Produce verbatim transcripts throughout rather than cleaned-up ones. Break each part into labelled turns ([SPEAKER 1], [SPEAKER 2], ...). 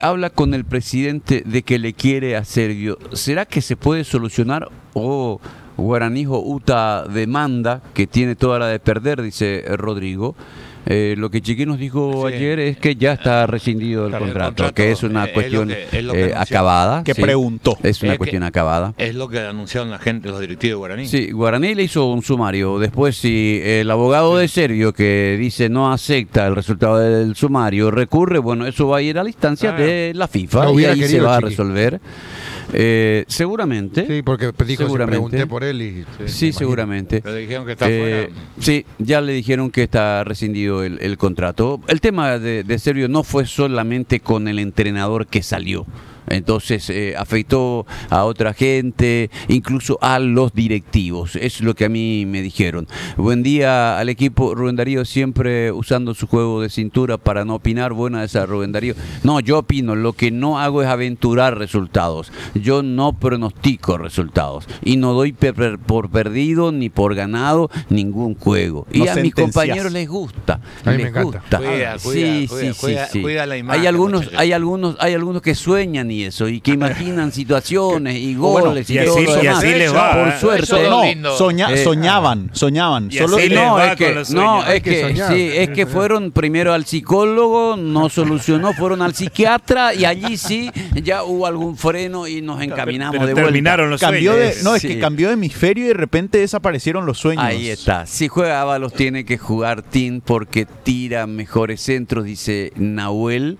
[SPEAKER 1] habla con el presidente de que le quiere a Servio. ¿Será que se puede solucionar o Guaraníjo Uta demanda, que tiene toda la de perder, dice Rodrigo? Eh, lo que Chiqui nos dijo sí. ayer es que ya está rescindido el, claro, contrato, el contrato, que es una eh, cuestión es lo que, es lo que eh, acabada.
[SPEAKER 2] Que sí, preguntó.
[SPEAKER 1] Es una
[SPEAKER 3] es
[SPEAKER 1] cuestión
[SPEAKER 3] que,
[SPEAKER 1] acabada.
[SPEAKER 3] Es lo que anunciaron la gente, los directivos de Guaraní.
[SPEAKER 1] Sí, Guaraní le hizo un sumario. Después, si el abogado de Servio, que dice no acepta el resultado del sumario, recurre, bueno, eso va a ir a la instancia ah, de la FIFA no y ahí se va Chiqui. a resolver. Eh, seguramente.
[SPEAKER 4] Sí, porque dijo,
[SPEAKER 1] seguramente.
[SPEAKER 4] pregunté por él y...
[SPEAKER 1] Sí, sí seguramente.
[SPEAKER 3] Pero dijeron que está
[SPEAKER 1] eh, fuera. Sí, ya le dijeron que está rescindido el, el contrato. El tema de, de Servio no fue solamente con el entrenador que salió. Entonces eh, afectó a otra gente, incluso a los directivos. Es lo que a mí me dijeron. Buen día al equipo. Rubén Darío siempre usando su juego de cintura para no opinar. Buena esa, Rubén Darío. No, yo opino. Lo que no hago es aventurar resultados. Yo no pronostico resultados. Y no doy per por perdido ni por ganado ningún juego. Y no a mis compañeros les gusta.
[SPEAKER 4] A mí
[SPEAKER 1] les
[SPEAKER 4] me
[SPEAKER 1] gusta.
[SPEAKER 3] Cuida,
[SPEAKER 1] sí,
[SPEAKER 3] cuida,
[SPEAKER 1] sí,
[SPEAKER 3] cuida,
[SPEAKER 1] sí,
[SPEAKER 3] cuida,
[SPEAKER 1] sí.
[SPEAKER 3] Cuida la imagen,
[SPEAKER 1] hay algunos, hay algunos, hay algunos que sueñan y eso, y que imaginan situaciones y goles bueno,
[SPEAKER 2] y,
[SPEAKER 1] y
[SPEAKER 2] así,
[SPEAKER 1] todo lo
[SPEAKER 2] y
[SPEAKER 1] demás.
[SPEAKER 2] así les va.
[SPEAKER 1] Por
[SPEAKER 2] ¿eh?
[SPEAKER 1] suerte.
[SPEAKER 2] No, soña, eh, soñaban, soñaban.
[SPEAKER 1] Y Solo, no, es que, no, es que, que sí, es que fueron primero al psicólogo, no solucionó, fueron al psiquiatra y allí sí ya hubo algún freno y nos encaminamos pero, pero de vuelta.
[SPEAKER 2] Terminaron los
[SPEAKER 1] cambió
[SPEAKER 2] sueños.
[SPEAKER 1] De,
[SPEAKER 2] no, es sí. que cambió de hemisferio y de repente desaparecieron los sueños.
[SPEAKER 1] Ahí está. Si juega Ábalos tiene que jugar Tin porque tira mejores centros, dice Nahuel.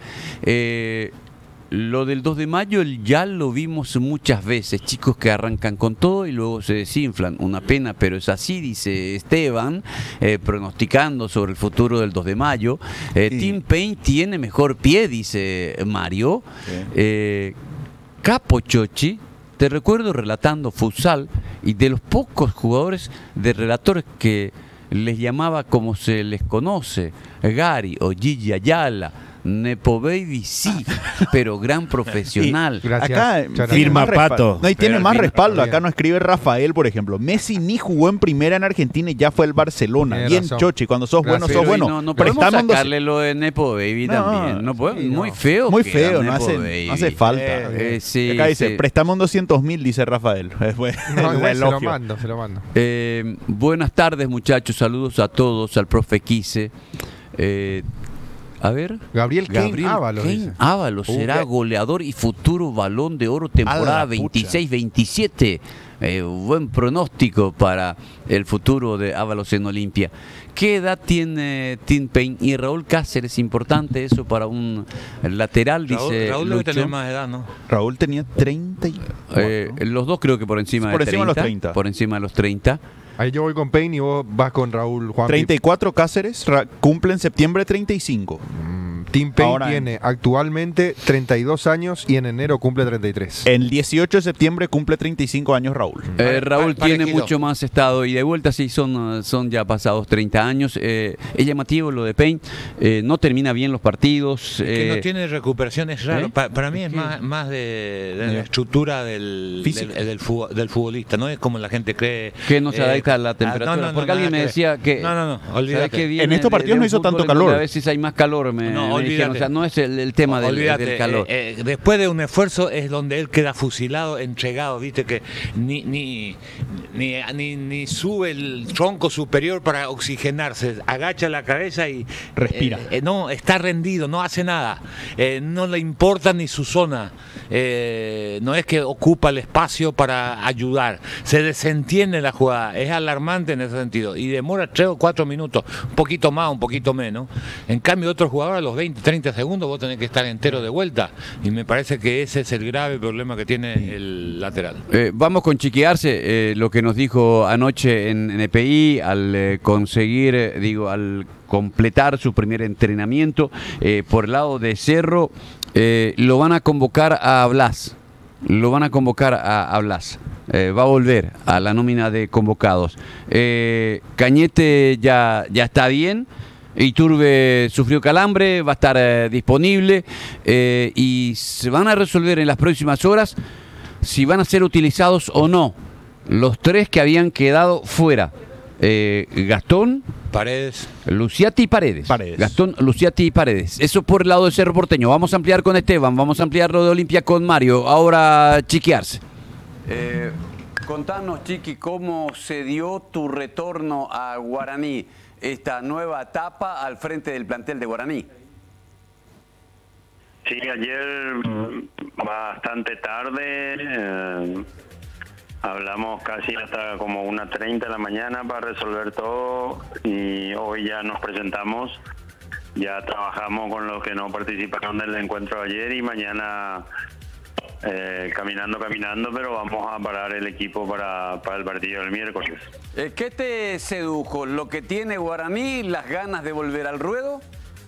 [SPEAKER 1] Eh, Lo del dos de mayo ya lo vimos muchas veces, chicos que arrancan con todo y luego se desinflan. Una pena, pero es así, dice Esteban, eh, pronosticando sobre el futuro del dos de mayo. Eh, sí. Tim Payne tiene mejor pie, dice Mario. Sí. Eh, Capo Chochi, te recuerdo relatando futsal y de los pocos jugadores de relatores que les llamaba como se les conoce, Gary o Gigi Ayala. Nepo Baby sí, pero gran profesional.
[SPEAKER 2] Y acá firma Pato. No, y tiene más respaldo. Acá no escribe Rafael, por ejemplo. Messi ni jugó en primera en Argentina y ya fue el Barcelona. Tiene Bien, razón. Chochi, cuando sos bueno, sos bueno.
[SPEAKER 1] No, no podemos sacarle lo de Nepo Baby no, también. No podemos, sí, no. Muy feo.
[SPEAKER 2] Muy feo, no hace, no hace falta. Eh, eh, sí, acá dice, sí. prestamos doscientos mil, dice Rafael.
[SPEAKER 4] No, se lo mando, se lo mando.
[SPEAKER 1] Eh, buenas tardes, muchachos. Saludos a todos, al profe Quise. Eh, A ver,
[SPEAKER 4] Gabriel, Gabriel Ábalos.
[SPEAKER 1] Ábalos será goleador y futuro Balón de Oro temporada veintiséis veintisiete. Eh, buen pronóstico para el futuro de Ábalos en Olimpia. ¿Qué edad tiene Tim Payne y Raúl Cáceres? Importante eso para un lateral,
[SPEAKER 3] Raúl,
[SPEAKER 1] dice
[SPEAKER 3] Raúl debe tener más edad, ¿no?
[SPEAKER 2] Raúl tenía treinta y cuatro.
[SPEAKER 1] Eh, los dos creo que por encima,
[SPEAKER 2] por
[SPEAKER 1] de,
[SPEAKER 2] encima
[SPEAKER 1] treinta,
[SPEAKER 2] de los treinta.
[SPEAKER 1] Por encima de los treinta.
[SPEAKER 4] Ahí yo voy con Payne y vos vas con Raúl Juan.
[SPEAKER 2] treinta y cuatro Cáceres, cumple en septiembre treinta y cinco.
[SPEAKER 4] Mm, Tim Payne Ahora tiene en... actualmente treinta y dos años y en enero cumple treinta y tres.
[SPEAKER 2] El dieciocho de septiembre cumple treinta y cinco años Raúl.
[SPEAKER 1] Eh, Raúl para, tiene mucho más estado y de vuelta, sí, son, son ya pasados treinta años. Eh, es llamativo lo de Payne. Eh, no termina bien los partidos.
[SPEAKER 3] Es que
[SPEAKER 1] eh,
[SPEAKER 3] no tiene recuperación, es raro. ¿Eh? Pa, para mí es más, más de, de la estructura del, del, del, del futbolista, no es como la gente cree.
[SPEAKER 1] Que no se adapta eh, a la temperatura. Ah, no, no, porque no, alguien me decía que.
[SPEAKER 3] No, no, no, olvídate.
[SPEAKER 2] En estos partidos no hizo tanto calor.
[SPEAKER 1] A veces hay más calor, me, no, me dijeron. O sea, no es el, el tema del, del calor.
[SPEAKER 3] Eh, eh, después de un esfuerzo es donde él queda fusilado, entregado, viste que ni, ni, ni, ni, ni sube el tronco superior para oxigenarse, agacha la cabeza y
[SPEAKER 2] respira.
[SPEAKER 3] Eh, eh, no, está rendido, no hace nada. Eh, no le importa ni su zona. Eh, no es que ocupa el espacio para ayudar. Se desentiende la jugada. Es alarmante en ese sentido. Y demora tres o cuatro minutos. Un poquito más, un poquito menos. En cambio, otros jugadores a los veinte, treinta segundos vos tenés que estar entero de vuelta. Y me parece que ese es el grave problema que tiene el lateral.
[SPEAKER 1] Eh, vamos con Chiquiarse, eh, lo que nos dijo anoche en, en E P I, al eh, conseguir, eh, digo, al completar su primer entrenamiento eh, por el lado de Cerro, eh, lo van a convocar a Blas. Lo van a convocar a, a Blas. Eh, va a volver a la nómina de convocados. Eh, Cañete ya, ya está bien. Iturbe sufrió calambre, va a estar eh, disponible eh, y se van a resolver en las próximas horas si van a ser utilizados o no los tres que habían quedado fuera. Eh, Gastón,
[SPEAKER 3] Paredes.
[SPEAKER 1] Luciati y Paredes.
[SPEAKER 2] Paredes.
[SPEAKER 1] Gastón, Luciati y Paredes. Eso por el lado de Cerro Porteño. Vamos a ampliar con Esteban, vamos a ampliar lo de Olimpia con Mario. Ahora, Chiquiarse.
[SPEAKER 5] Eh, contanos, Chiqui, cómo se dio tu retorno a Guaraní, esta nueva etapa al frente del plantel de Guaraní.
[SPEAKER 6] Sí, ayer bastante tarde, eh, hablamos casi hasta como una treinta de la mañana para resolver todo y hoy ya nos presentamos, ya trabajamos con los que no participaron del encuentro de ayer y mañana eh, caminando, caminando, pero vamos a parar el equipo para, para el partido del miércoles.
[SPEAKER 5] Eh, ¿Qué te sedujo? ¿Lo que tiene Guaraní, las ganas de volver al ruedo?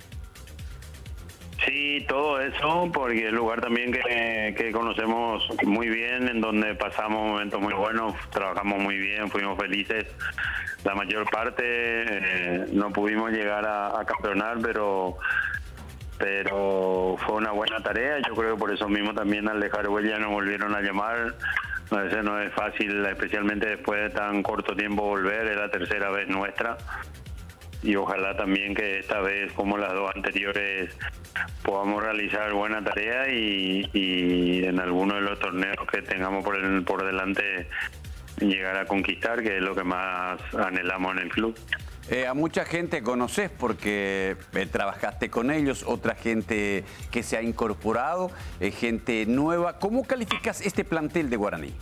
[SPEAKER 6] Sí, todo eso, porque es un lugar también que, que conocemos muy bien, en donde pasamos momentos muy buenos, trabajamos muy bien, fuimos felices. La mayor parte eh, no pudimos llegar a, a campeonar, pero pero fue una buena tarea. Yo creo que por eso mismo también al dejar huella nos volvieron a llamar. A veces no es fácil, especialmente después de tan corto tiempo volver, es la tercera vez nuestra. Y ojalá también que esta vez, como las dos anteriores, podamos realizar buena tarea y, y en alguno de los torneos que tengamos por, el, por delante llegar a conquistar, que es lo que más anhelamos en el club.
[SPEAKER 5] Eh, a mucha gente conoces porque eh, trabajaste con ellos, otra gente que se ha incorporado, eh, gente nueva. ¿Cómo calificas este plantel de Guaraní?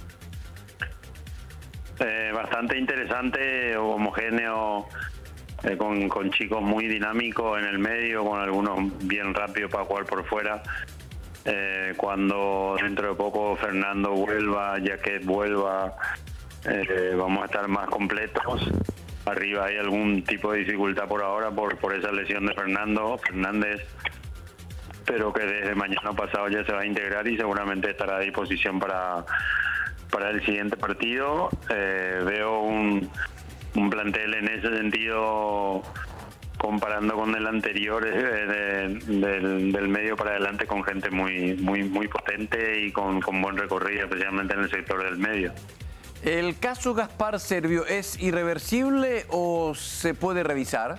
[SPEAKER 6] Eh, bastante interesante, homogéneo. Eh, con, con chicos muy dinámicos en el medio, con algunos bien rápidos para jugar por fuera. Eh, cuando dentro de poco Fernando vuelva, Jaquet vuelva, eh, vamos a estar más completos. Arriba hay algún tipo de dificultad por ahora por, por esa lesión de Fernando Fernández, pero que desde mañana pasado ya se va a integrar y seguramente estará a disposición para, para el siguiente partido. Eh, veo un... un plantel en ese sentido, comparando con el anterior, eh, de, del, del medio para adelante, con gente muy muy muy potente y con, con buen recorrido, especialmente en el sector del medio.
[SPEAKER 5] ¿El caso Gaspar Servio es irreversible o se puede revisar?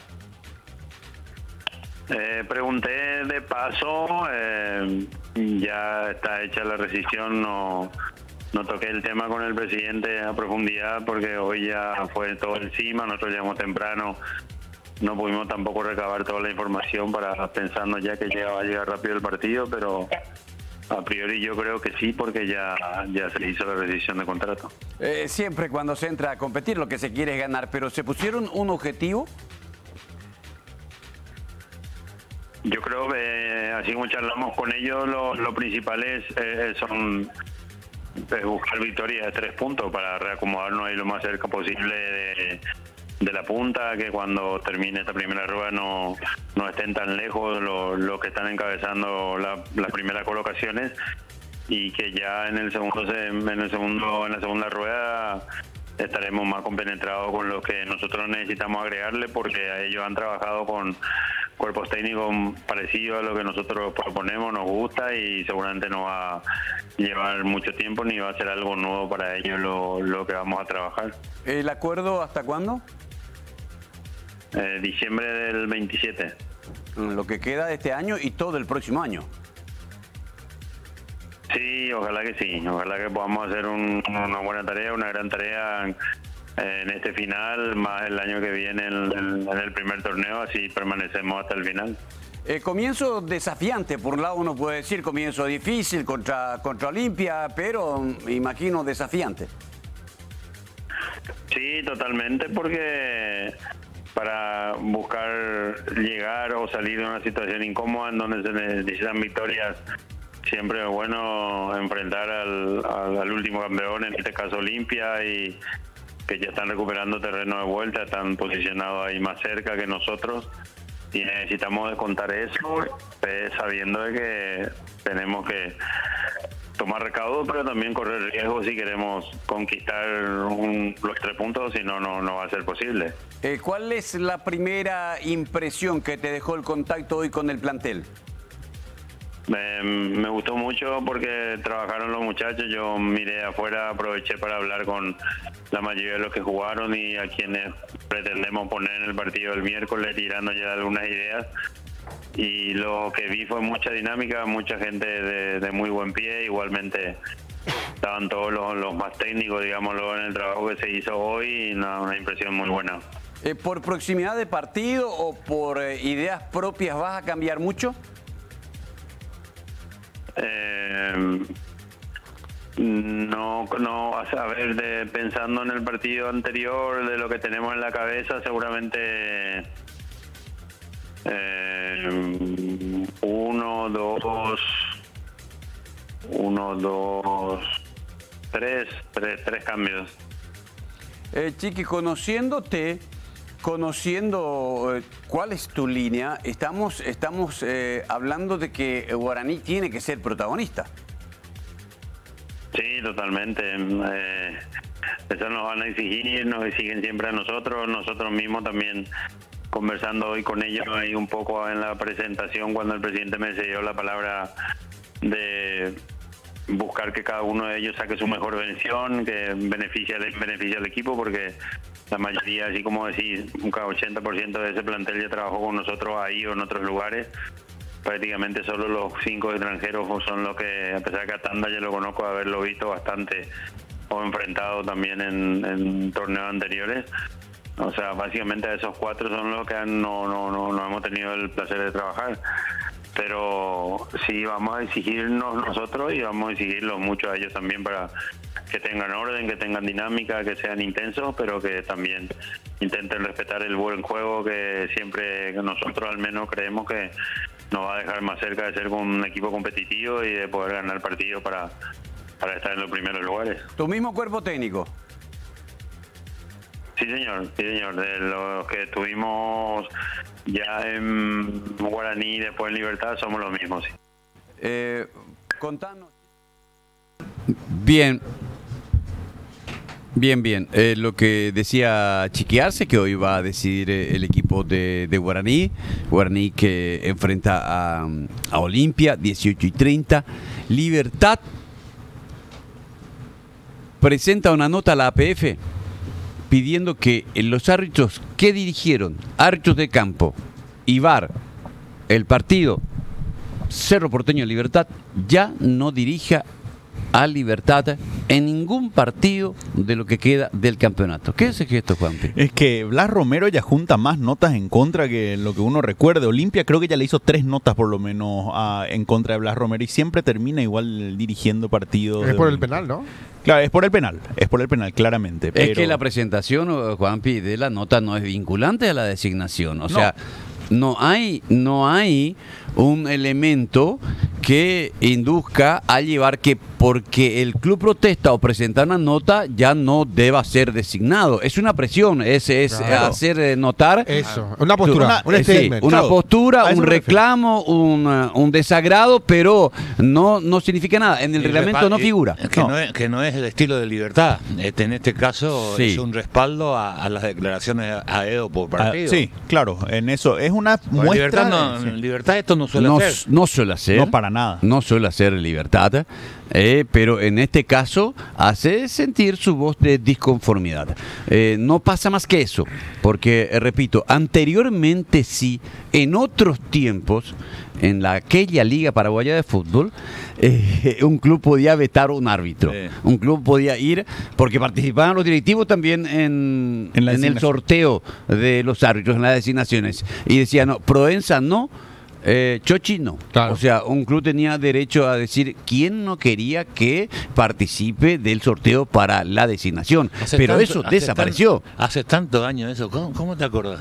[SPEAKER 6] Eh, pregunté de paso, eh, ya está hecha la rescisión, no... No toqué el tema con el presidente a profundidad porque hoy ya fue todo encima, nosotros llegamos temprano, no pudimos tampoco recabar toda la información para pensando ya que llegaba a llegar rápido el partido, pero a priori yo creo que sí porque ya, ya se hizo la rescisión de contrato.
[SPEAKER 5] Eh, siempre cuando se entra a competir lo que se quiere es ganar, pero ¿se pusieron un objetivo?
[SPEAKER 6] Yo creo que así como charlamos con ellos, lo, lo principal es eh, son... es buscar victoria de tres puntos para reacomodarnos ahí lo más cerca posible de, de la punta, que cuando termine esta primera rueda no, no estén tan lejos los lo que están encabezando la, las primeras colocaciones y que ya en el segundo en el segundo en la segunda rueda estaremos más compenetrados con lo que nosotros necesitamos agregarle, porque a ellos han trabajado con cuerpos técnicos parecidos a lo que nosotros proponemos, nos gusta y seguramente no va a llevar mucho tiempo ni va a ser algo nuevo para ellos lo, lo que vamos a trabajar.
[SPEAKER 5] ¿El acuerdo hasta cuándo?
[SPEAKER 6] Eh, diciembre del veintisiete.
[SPEAKER 5] Lo que queda de este año y todo el próximo año.
[SPEAKER 6] Sí, ojalá que sí, ojalá que podamos hacer un, una buena tarea, una gran tarea en, en este final, más el año que viene en, en, en el primer torneo, así permanecemos hasta el final.
[SPEAKER 5] Eh, comienzo desafiante, por un lado uno puede decir comienzo difícil contra, contra Olimpia, pero imagino desafiante.
[SPEAKER 6] Sí, totalmente, porque para buscar llegar o salir de una situación incómoda en donde se necesitan victorias, siempre es bueno enfrentar al, al, al último campeón, en este caso Olimpia, y que ya están recuperando terreno de vuelta, están posicionados ahí más cerca que nosotros y necesitamos descontar eso, eh, sabiendo de que tenemos que tomar recaudo, pero también correr riesgo si queremos conquistar un, los tres puntos, si no, no, no va a ser posible.
[SPEAKER 5] Eh, ¿Cuál es la primera impresión que te dejó el contacto hoy con el plantel?
[SPEAKER 6] Me, me gustó mucho porque trabajaron los muchachos. Yo miré afuera, aproveché para hablar con la mayoría de los que jugaron y a quienes pretendemos poner en el partido del miércoles, tirando ya algunas ideas. Y lo que vi fue mucha dinámica, mucha gente de, de muy buen pie. Igualmente estaban todos los, los más técnicos, digámoslo, en el trabajo que se hizo hoy, y una, una impresión muy buena.
[SPEAKER 5] Eh, ¿Por proximidad de partido o por eh, ideas propias vas a cambiar mucho?
[SPEAKER 6] Eh, no, no, a saber, de, pensando en el partido anterior, de lo que tenemos en la cabeza, seguramente eh, uno, dos, uno, dos, tres, tres, tres cambios.
[SPEAKER 5] Eh, Chiqui, conociéndote, conociendo eh, cuál es tu línea, estamos, estamos eh, hablando de que Guaraní tiene que ser protagonista.
[SPEAKER 6] Sí, totalmente. Eh, eso nos van a exigir, nos exigen siempre a nosotros, nosotros mismos también. Conversando hoy con ellos ahí un poco en la presentación, cuando el presidente me cedió la palabra de buscar que cada uno de ellos saque su mejor versión, que beneficie, beneficie al equipo, porque la mayoría, así como decís, un ochenta por ciento de ese plantel ya trabajó con nosotros ahí o en otros lugares. Prácticamente solo los cinco extranjeros son los que, a pesar de que a Tanda ya lo conozco, haberlo visto bastante o enfrentado también en, en torneos anteriores. O sea, básicamente a esos cuatro son los que han, no, no, no, no hemos tenido el placer de trabajar. Pero sí, vamos a exigirnos nosotros y vamos a exigirlos mucho a ellos también para que tengan orden, que tengan dinámica, que sean intensos, pero que también intenten respetar el buen juego que siempre nosotros al menos creemos que nos va a dejar más cerca de ser un equipo competitivo y de poder ganar el partido para, para estar en los primeros lugares.
[SPEAKER 5] ¿Tu mismo cuerpo técnico?
[SPEAKER 6] Sí, señor, sí, señor. De los que estuvimos ya en Guaraní y después en Libertad, somos los mismos. Sí.
[SPEAKER 5] Eh, contanos.
[SPEAKER 1] Bien. Bien, bien. Eh, lo que decía Chiqui Arce, que hoy va a decidir eh, el equipo de, de Guaraní. Guaraní que enfrenta a, a Olimpia, dieciocho y treinta. Libertad presenta una nota a la A P F pidiendo que los árbitros que dirigieron, árbitros de campo y V A R, el partido Cerro Porteño Libertad, ya no dirija a Libertad en ningún partido de lo que queda del campeonato. ¿Qué es ese gesto, Juanpi?
[SPEAKER 2] Es que Blas Romero ya junta más notas en contra que lo que uno recuerde. Olimpia creo que ya le hizo tres notas por lo menos a, en contra de Blas Romero y siempre termina igual dirigiendo partidos.
[SPEAKER 4] Es por el penal, ¿no?
[SPEAKER 2] Claro, es por el penal, es por el penal, claramente. Pero...
[SPEAKER 1] Es que la presentación, Juanpi, de la nota no es vinculante a la designación. O
[SPEAKER 2] no.
[SPEAKER 1] sea, no hay, no hay un elemento que induzca a llevar que porque el club protesta o presenta una nota ya no deba ser designado. Es una presión, es, es claro. hacer notar
[SPEAKER 4] eso, una postura,
[SPEAKER 1] una, un sí, una claro. postura, un reclamo, un, un desagrado, pero no, no significa nada. En el, el reglamento no figura.
[SPEAKER 3] Que no. No es, que no es el estilo de Libertad. Este, en este caso sí. es un respaldo a, a las declaraciones a Edo por partido.
[SPEAKER 2] Ah, sí, claro, en eso es una
[SPEAKER 3] Por muestra. Libertad, no, de, sí. Libertad esto no suele
[SPEAKER 1] no,
[SPEAKER 3] hacer.
[SPEAKER 1] No suele hacer.
[SPEAKER 2] No para nada.
[SPEAKER 1] No suele hacer Libertad. Eh, pero en este caso hace sentir su voz de disconformidad. Eh, no pasa más que eso, porque, eh, repito, anteriormente sí, en otros tiempos, en la, aquella Liga Paraguaya de Fútbol, eh, un club podía vetar un árbitro. Sí. Un club podía ir, porque participaban los directivos también en, en, en el sorteo de los árbitros, en las designaciones. Y decían, no, Proenza no, Eh, Chochi no. Claro. O sea, un club tenía derecho a decir quién no quería que participe del sorteo para la designación. Hace pero tanto, eso desapareció.
[SPEAKER 3] Tan, hace tantos años eso. ¿Cómo, cómo te acordás?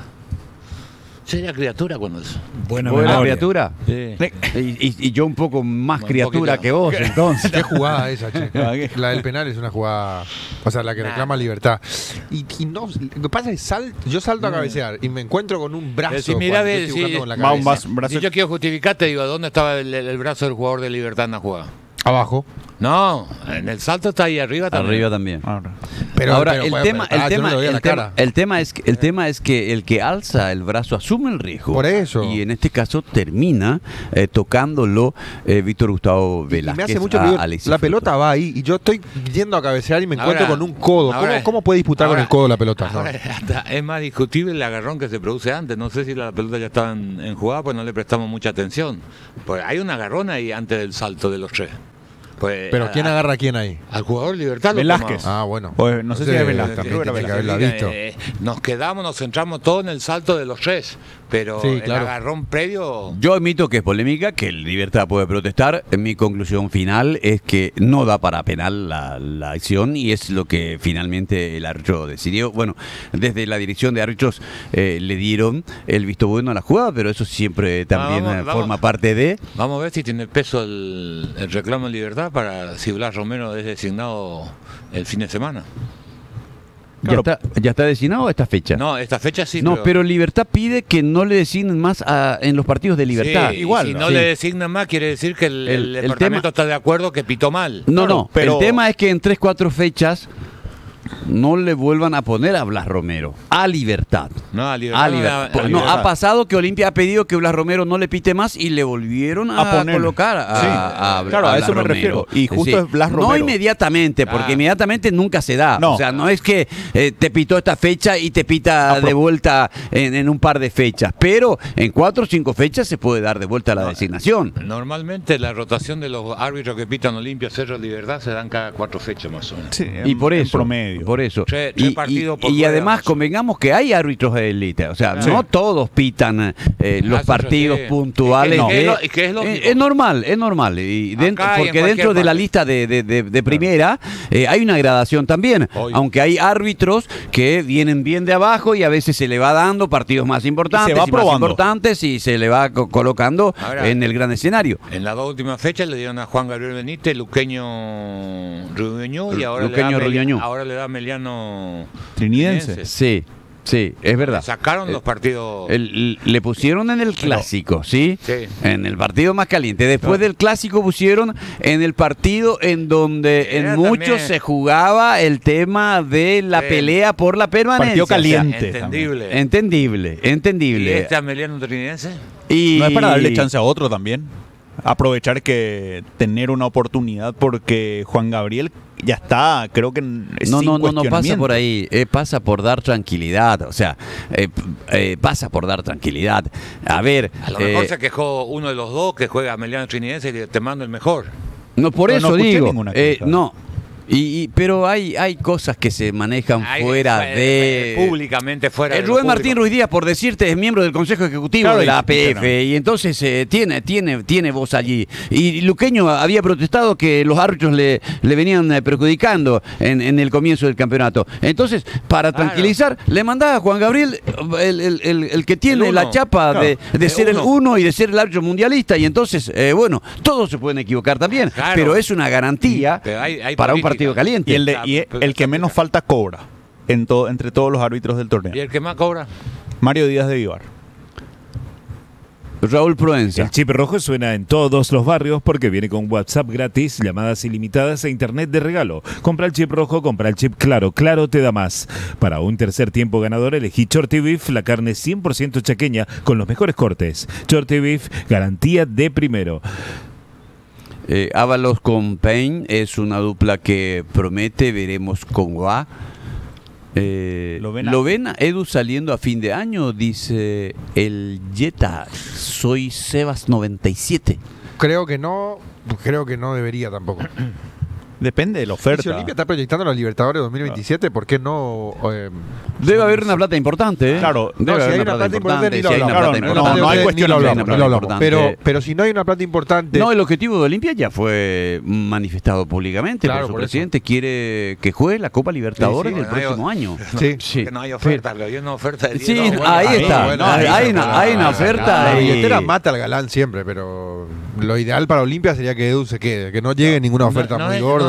[SPEAKER 3] Yo era criatura cuando eso.
[SPEAKER 1] Buena, Buena criatura. Sí. Y, y, y yo un poco más un criatura poquito. Que vos, entonces.
[SPEAKER 4] Qué jugada esa, che. La del penal es una jugada, o sea, la que reclama Libertad. Y, y no, lo que pasa es sal, yo salto a cabecear y me encuentro con un brazo.
[SPEAKER 3] Si mirá, si,
[SPEAKER 4] con la cabeza.
[SPEAKER 3] Si yo quiero justificarte, digo, ¿dónde estaba el, el brazo del jugador de Libertad en la jugada?
[SPEAKER 4] Abajo.
[SPEAKER 3] No, en el salto está ahí arriba también.
[SPEAKER 1] Arriba también.
[SPEAKER 4] Pero,
[SPEAKER 1] Ahora
[SPEAKER 4] pero,
[SPEAKER 1] el,
[SPEAKER 4] bueno,
[SPEAKER 1] tema,
[SPEAKER 4] pero,
[SPEAKER 1] el,
[SPEAKER 4] ah, yo
[SPEAKER 1] tema,
[SPEAKER 4] no le doy a
[SPEAKER 1] el,
[SPEAKER 4] la
[SPEAKER 1] tema,
[SPEAKER 4] cara.
[SPEAKER 1] el tema es que el tema es que el que alza el brazo asume el riesgo.
[SPEAKER 4] Por eso.
[SPEAKER 1] Y en este caso termina eh, tocándolo eh, Víctor Gustavo
[SPEAKER 4] Y
[SPEAKER 1] Velázquez.
[SPEAKER 4] me hace mucho
[SPEAKER 1] a
[SPEAKER 4] ruido.
[SPEAKER 1] Alexis
[SPEAKER 4] La
[SPEAKER 1] Frutos.
[SPEAKER 4] pelota va ahí y yo estoy yendo a cabecear y me encuentro
[SPEAKER 3] Ahora-
[SPEAKER 4] con un codo. ¿Cómo,
[SPEAKER 3] ahora-
[SPEAKER 4] cómo puede disputar
[SPEAKER 3] ahora-
[SPEAKER 4] con el codo la pelota? No.
[SPEAKER 3] Ahora hasta es más discutible el agarrón que se produce antes. No sé si la pelota ya estaba en, en jugada, pues no le prestamos mucha atención. Pues hay un agarrón ahí antes del salto de los tres. Pues,
[SPEAKER 4] Pero
[SPEAKER 3] a-
[SPEAKER 4] ¿quién agarra a quién ahí?
[SPEAKER 3] Al jugador Libertad lo
[SPEAKER 2] Velázquez.
[SPEAKER 3] toma.
[SPEAKER 4] Ah, bueno.
[SPEAKER 2] O, no sé si es Velázquez.
[SPEAKER 4] También
[SPEAKER 2] Creo que era
[SPEAKER 4] tiene que
[SPEAKER 2] Velázquez.
[SPEAKER 4] haberla visto.
[SPEAKER 3] Eh, nos quedamos, nos centramos todos en el salto de los tres. Pero
[SPEAKER 4] Sí,
[SPEAKER 3] el
[SPEAKER 4] claro.
[SPEAKER 3] agarrón previo.
[SPEAKER 1] Yo admito que es polémica, que el Libertad puede protestar. Mi conclusión final es que no da para penal la, la acción y es lo que finalmente el árbitro decidió. Bueno, desde la dirección de árbitros eh, le dieron el visto bueno a la jugada, pero eso siempre también
[SPEAKER 3] vamos,
[SPEAKER 1] eh,
[SPEAKER 3] vamos.
[SPEAKER 1] forma parte de...
[SPEAKER 3] Vamos a ver si tiene peso el, el reclamo en Libertad para si Blas Romero es designado el fin de semana.
[SPEAKER 1] ¿Ya, está, ¿Ya está designado esta fecha?
[SPEAKER 3] No, esta fecha sí.
[SPEAKER 1] No, pero Libertad pide que no le designen más a- en los partidos de Libertad.
[SPEAKER 3] Sí,
[SPEAKER 1] Igual.
[SPEAKER 3] Si no
[SPEAKER 1] Sí.
[SPEAKER 3] le designan más, quiere decir que el,
[SPEAKER 1] El-
[SPEAKER 3] el
[SPEAKER 1] el
[SPEAKER 3] departamento
[SPEAKER 1] tema-
[SPEAKER 3] está de acuerdo que pitó mal.
[SPEAKER 1] No,
[SPEAKER 2] Claro,
[SPEAKER 1] no,
[SPEAKER 2] pero-
[SPEAKER 1] el tema es que en tres, cuatro fechas no le vuelvan a poner a Blas Romero. A Libertad.
[SPEAKER 3] No, a Libertad.
[SPEAKER 1] A
[SPEAKER 3] no le
[SPEAKER 1] Libertad.
[SPEAKER 3] da- a
[SPEAKER 1] Pues no,
[SPEAKER 3] Libertad.
[SPEAKER 1] ha pasado que Olimpia ha pedido que Blas Romero no le pite más y le volvieron a,
[SPEAKER 2] A poner.
[SPEAKER 1] colocar a,
[SPEAKER 2] Sí,
[SPEAKER 1] a- a-
[SPEAKER 2] claro, a
[SPEAKER 1] Blas
[SPEAKER 2] eso me
[SPEAKER 1] Romero.
[SPEAKER 2] refiero. Y justo es Blas
[SPEAKER 1] No
[SPEAKER 2] Romero.
[SPEAKER 1] inmediatamente, porque
[SPEAKER 3] Ah.
[SPEAKER 1] inmediatamente nunca se da.
[SPEAKER 2] No.
[SPEAKER 1] O sea, no es que eh, te pitó esta fecha y te pita
[SPEAKER 2] A pro-
[SPEAKER 1] de vuelta en, en un par de fechas. Pero en cuatro o cinco fechas se puede dar de vuelta la designación.
[SPEAKER 3] Normalmente la rotación de los árbitros que pitan Olimpia, Cerro, Libertad se dan cada cuatro fechas más o menos.
[SPEAKER 2] Sí,
[SPEAKER 1] Y
[SPEAKER 2] en-
[SPEAKER 1] por
[SPEAKER 2] en
[SPEAKER 1] eso,
[SPEAKER 2] promedio.
[SPEAKER 1] por eso.
[SPEAKER 3] Tres-
[SPEAKER 1] y
[SPEAKER 3] tres partidos por
[SPEAKER 1] y
[SPEAKER 3] fuera,
[SPEAKER 1] además
[SPEAKER 3] más o
[SPEAKER 1] convengamos que hay árbitros de élite, o sea,
[SPEAKER 3] Sí.
[SPEAKER 1] no todos pitan eh, los
[SPEAKER 3] Ah, sí,
[SPEAKER 1] partidos
[SPEAKER 3] sí.
[SPEAKER 1] puntuales.
[SPEAKER 3] Y que- y que
[SPEAKER 1] de-
[SPEAKER 3] es lo- y que es lógico.
[SPEAKER 1] Eh, es normal, es normal. Y
[SPEAKER 3] Acá
[SPEAKER 1] dentro,
[SPEAKER 3] y en
[SPEAKER 1] porque
[SPEAKER 3] cualquier
[SPEAKER 1] dentro de la
[SPEAKER 3] parte.
[SPEAKER 1] lista de, de- de- de primera eh, hay una gradación también,
[SPEAKER 3] Hoy.
[SPEAKER 1] aunque hay árbitros que vienen bien de abajo y a veces se le va dando partidos más importantes
[SPEAKER 2] Y se va
[SPEAKER 1] más
[SPEAKER 2] probando.
[SPEAKER 1] importantes y se le va co- colocando
[SPEAKER 3] Ahora-
[SPEAKER 1] en el gran escenario.
[SPEAKER 3] En las dos últimas fechas le dieron a Juan Gabriel Benítez, Luqueño Ruñoño y ahora,
[SPEAKER 1] Luqueño
[SPEAKER 3] le da Meli-
[SPEAKER 1] Ruñoño.
[SPEAKER 3] ahora le da Meliano
[SPEAKER 2] Trinidense.
[SPEAKER 1] Sí, sí, es verdad.
[SPEAKER 3] Le sacaron
[SPEAKER 1] Eh,
[SPEAKER 3] los partidos.
[SPEAKER 1] El- le pusieron en el clásico, ¿sí?
[SPEAKER 3] Sí.
[SPEAKER 1] En el partido más caliente. Después del clásico pusieron en el partido en donde
[SPEAKER 3] Era
[SPEAKER 1] en muchos
[SPEAKER 3] también-
[SPEAKER 1] se jugaba el tema de la
[SPEAKER 3] Sí.
[SPEAKER 1] pelea por la permanencia.
[SPEAKER 2] Partido
[SPEAKER 1] O sea,
[SPEAKER 2] caliente.
[SPEAKER 3] Entendible.
[SPEAKER 1] entendible,
[SPEAKER 3] ¿Y
[SPEAKER 1] entendible.
[SPEAKER 3] este Meliano Trinidense?
[SPEAKER 1] Y
[SPEAKER 2] No es para darle chance a otro también. Aprovechar que tener una oportunidad porque Juan Gabriel ya está, creo que en-
[SPEAKER 1] No,
[SPEAKER 2] sin
[SPEAKER 1] no, no, no pasa
[SPEAKER 2] cuestionamiento.
[SPEAKER 1] por ahí, eh, pasa por dar tranquilidad, o sea, eh, p- eh, pasa por dar tranquilidad. A ver,
[SPEAKER 3] A lo mejor
[SPEAKER 1] eh,
[SPEAKER 3] se quejó uno de los dos que juega Meliano Trinidense y te mando el mejor.
[SPEAKER 1] no por
[SPEAKER 2] No,
[SPEAKER 1] eso
[SPEAKER 2] no escuché
[SPEAKER 1] digo,
[SPEAKER 2] ninguna
[SPEAKER 1] eh,
[SPEAKER 2] queja.
[SPEAKER 1] no. Y, y- pero hay, hay cosas que se manejan
[SPEAKER 3] Ay,
[SPEAKER 1] fuera
[SPEAKER 3] fue-
[SPEAKER 1] de...
[SPEAKER 3] fue públicamente fuera
[SPEAKER 1] Eh,
[SPEAKER 3] de lo
[SPEAKER 1] Rubén
[SPEAKER 3] público.
[SPEAKER 1] Martín Ruiz Díaz, por decirte, es miembro del Consejo Ejecutivo
[SPEAKER 2] Claro,
[SPEAKER 1] de la
[SPEAKER 2] y-
[SPEAKER 1] A P F
[SPEAKER 2] claro.
[SPEAKER 1] y entonces eh, tiene, tiene, tiene voz allí. Y Luqueño había protestado que los árbitros le, le venían eh, perjudicando en, en el comienzo del campeonato. Entonces, para
[SPEAKER 3] Claro.
[SPEAKER 1] tranquilizar, le mandaba a Juan Gabriel, el, el- el- el que tiene
[SPEAKER 3] El
[SPEAKER 1] la
[SPEAKER 3] uno.
[SPEAKER 1] chapa
[SPEAKER 2] Claro.
[SPEAKER 1] de, de
[SPEAKER 3] El
[SPEAKER 1] ser el
[SPEAKER 3] uno.
[SPEAKER 1] uno y de ser el árbitro mundialista. Y entonces, eh, bueno, todos se pueden equivocar también,
[SPEAKER 3] Claro.
[SPEAKER 1] pero es una garantía
[SPEAKER 3] Pero hay- hay
[SPEAKER 1] para un
[SPEAKER 3] política.
[SPEAKER 1] partido caliente.
[SPEAKER 2] Y el, de- y el que menos falta cobra en to- entre todos los árbitros del torneo.
[SPEAKER 3] ¿Y el que más cobra?
[SPEAKER 2] Mario Díaz de Vivar.
[SPEAKER 1] Raúl Proenza.
[SPEAKER 7] El chip rojo suena en todos los barrios porque viene con WhatsApp gratis, llamadas ilimitadas e internet de regalo. Compra el chip rojo, compra el chip Claro. Claro te da más. Para un tercer tiempo ganador elegí Shorty Beef, la carne cien por ciento chaqueña con los mejores cortes. Shorty Beef, garantía de primero.
[SPEAKER 1] Eh, Ábalos con Payne es una dupla que promete, veremos cómo va. Eh,
[SPEAKER 2] Lo
[SPEAKER 1] ¿Lo
[SPEAKER 2] ven
[SPEAKER 1] ven,
[SPEAKER 2] a-
[SPEAKER 1] a Edu saliendo a fin de año? Dice el Jetta. Soy Sebas noventa y siete.
[SPEAKER 4] Creo que no, creo que no debería tampoco.
[SPEAKER 2] Depende de la
[SPEAKER 4] Y si
[SPEAKER 2] oferta.
[SPEAKER 4] Olimpia está proyectando a los Libertadores dos mil veintisiete, ¿por qué no? eh,
[SPEAKER 1] Debe haber una plata importante, ¿eh?
[SPEAKER 2] Claro.
[SPEAKER 1] Debe
[SPEAKER 4] No, si
[SPEAKER 1] haber
[SPEAKER 4] hay una plata importante, ni lo
[SPEAKER 1] si hay una
[SPEAKER 4] hablamos.
[SPEAKER 1] plata
[SPEAKER 2] Claro,
[SPEAKER 1] importante.
[SPEAKER 2] no, no hay
[SPEAKER 1] Ni
[SPEAKER 2] cuestión,
[SPEAKER 1] lo
[SPEAKER 2] hablamos,
[SPEAKER 1] hablamos,
[SPEAKER 2] ni
[SPEAKER 1] plata
[SPEAKER 2] lo
[SPEAKER 1] importante.
[SPEAKER 4] Pero, pero si no hay una plata importante.
[SPEAKER 1] No, el objetivo de Olimpia ya fue manifestado públicamente
[SPEAKER 4] Claro,
[SPEAKER 1] por su
[SPEAKER 4] por eso.
[SPEAKER 1] presidente. Quiere que juegue la Copa Libertadores
[SPEAKER 3] Sí, sí,
[SPEAKER 1] del
[SPEAKER 3] bueno,
[SPEAKER 1] próximo
[SPEAKER 3] hay-
[SPEAKER 1] año.
[SPEAKER 4] Sí.
[SPEAKER 1] Sí.
[SPEAKER 3] Que no hay oferta, pero hay una oferta de
[SPEAKER 1] Sí,
[SPEAKER 3] diez, no, bueno,
[SPEAKER 1] ahí
[SPEAKER 3] ahí,
[SPEAKER 1] está.
[SPEAKER 4] bueno,
[SPEAKER 1] hay,
[SPEAKER 4] ahí
[SPEAKER 1] hay
[SPEAKER 4] está.
[SPEAKER 1] una, hay una oferta.
[SPEAKER 4] La
[SPEAKER 1] y-
[SPEAKER 4] billetera mata al galán siempre, pero lo ideal para Olimpia sería que Edu se quede, que no llegue ninguna oferta
[SPEAKER 3] no
[SPEAKER 4] muy
[SPEAKER 3] es-
[SPEAKER 4] gorda.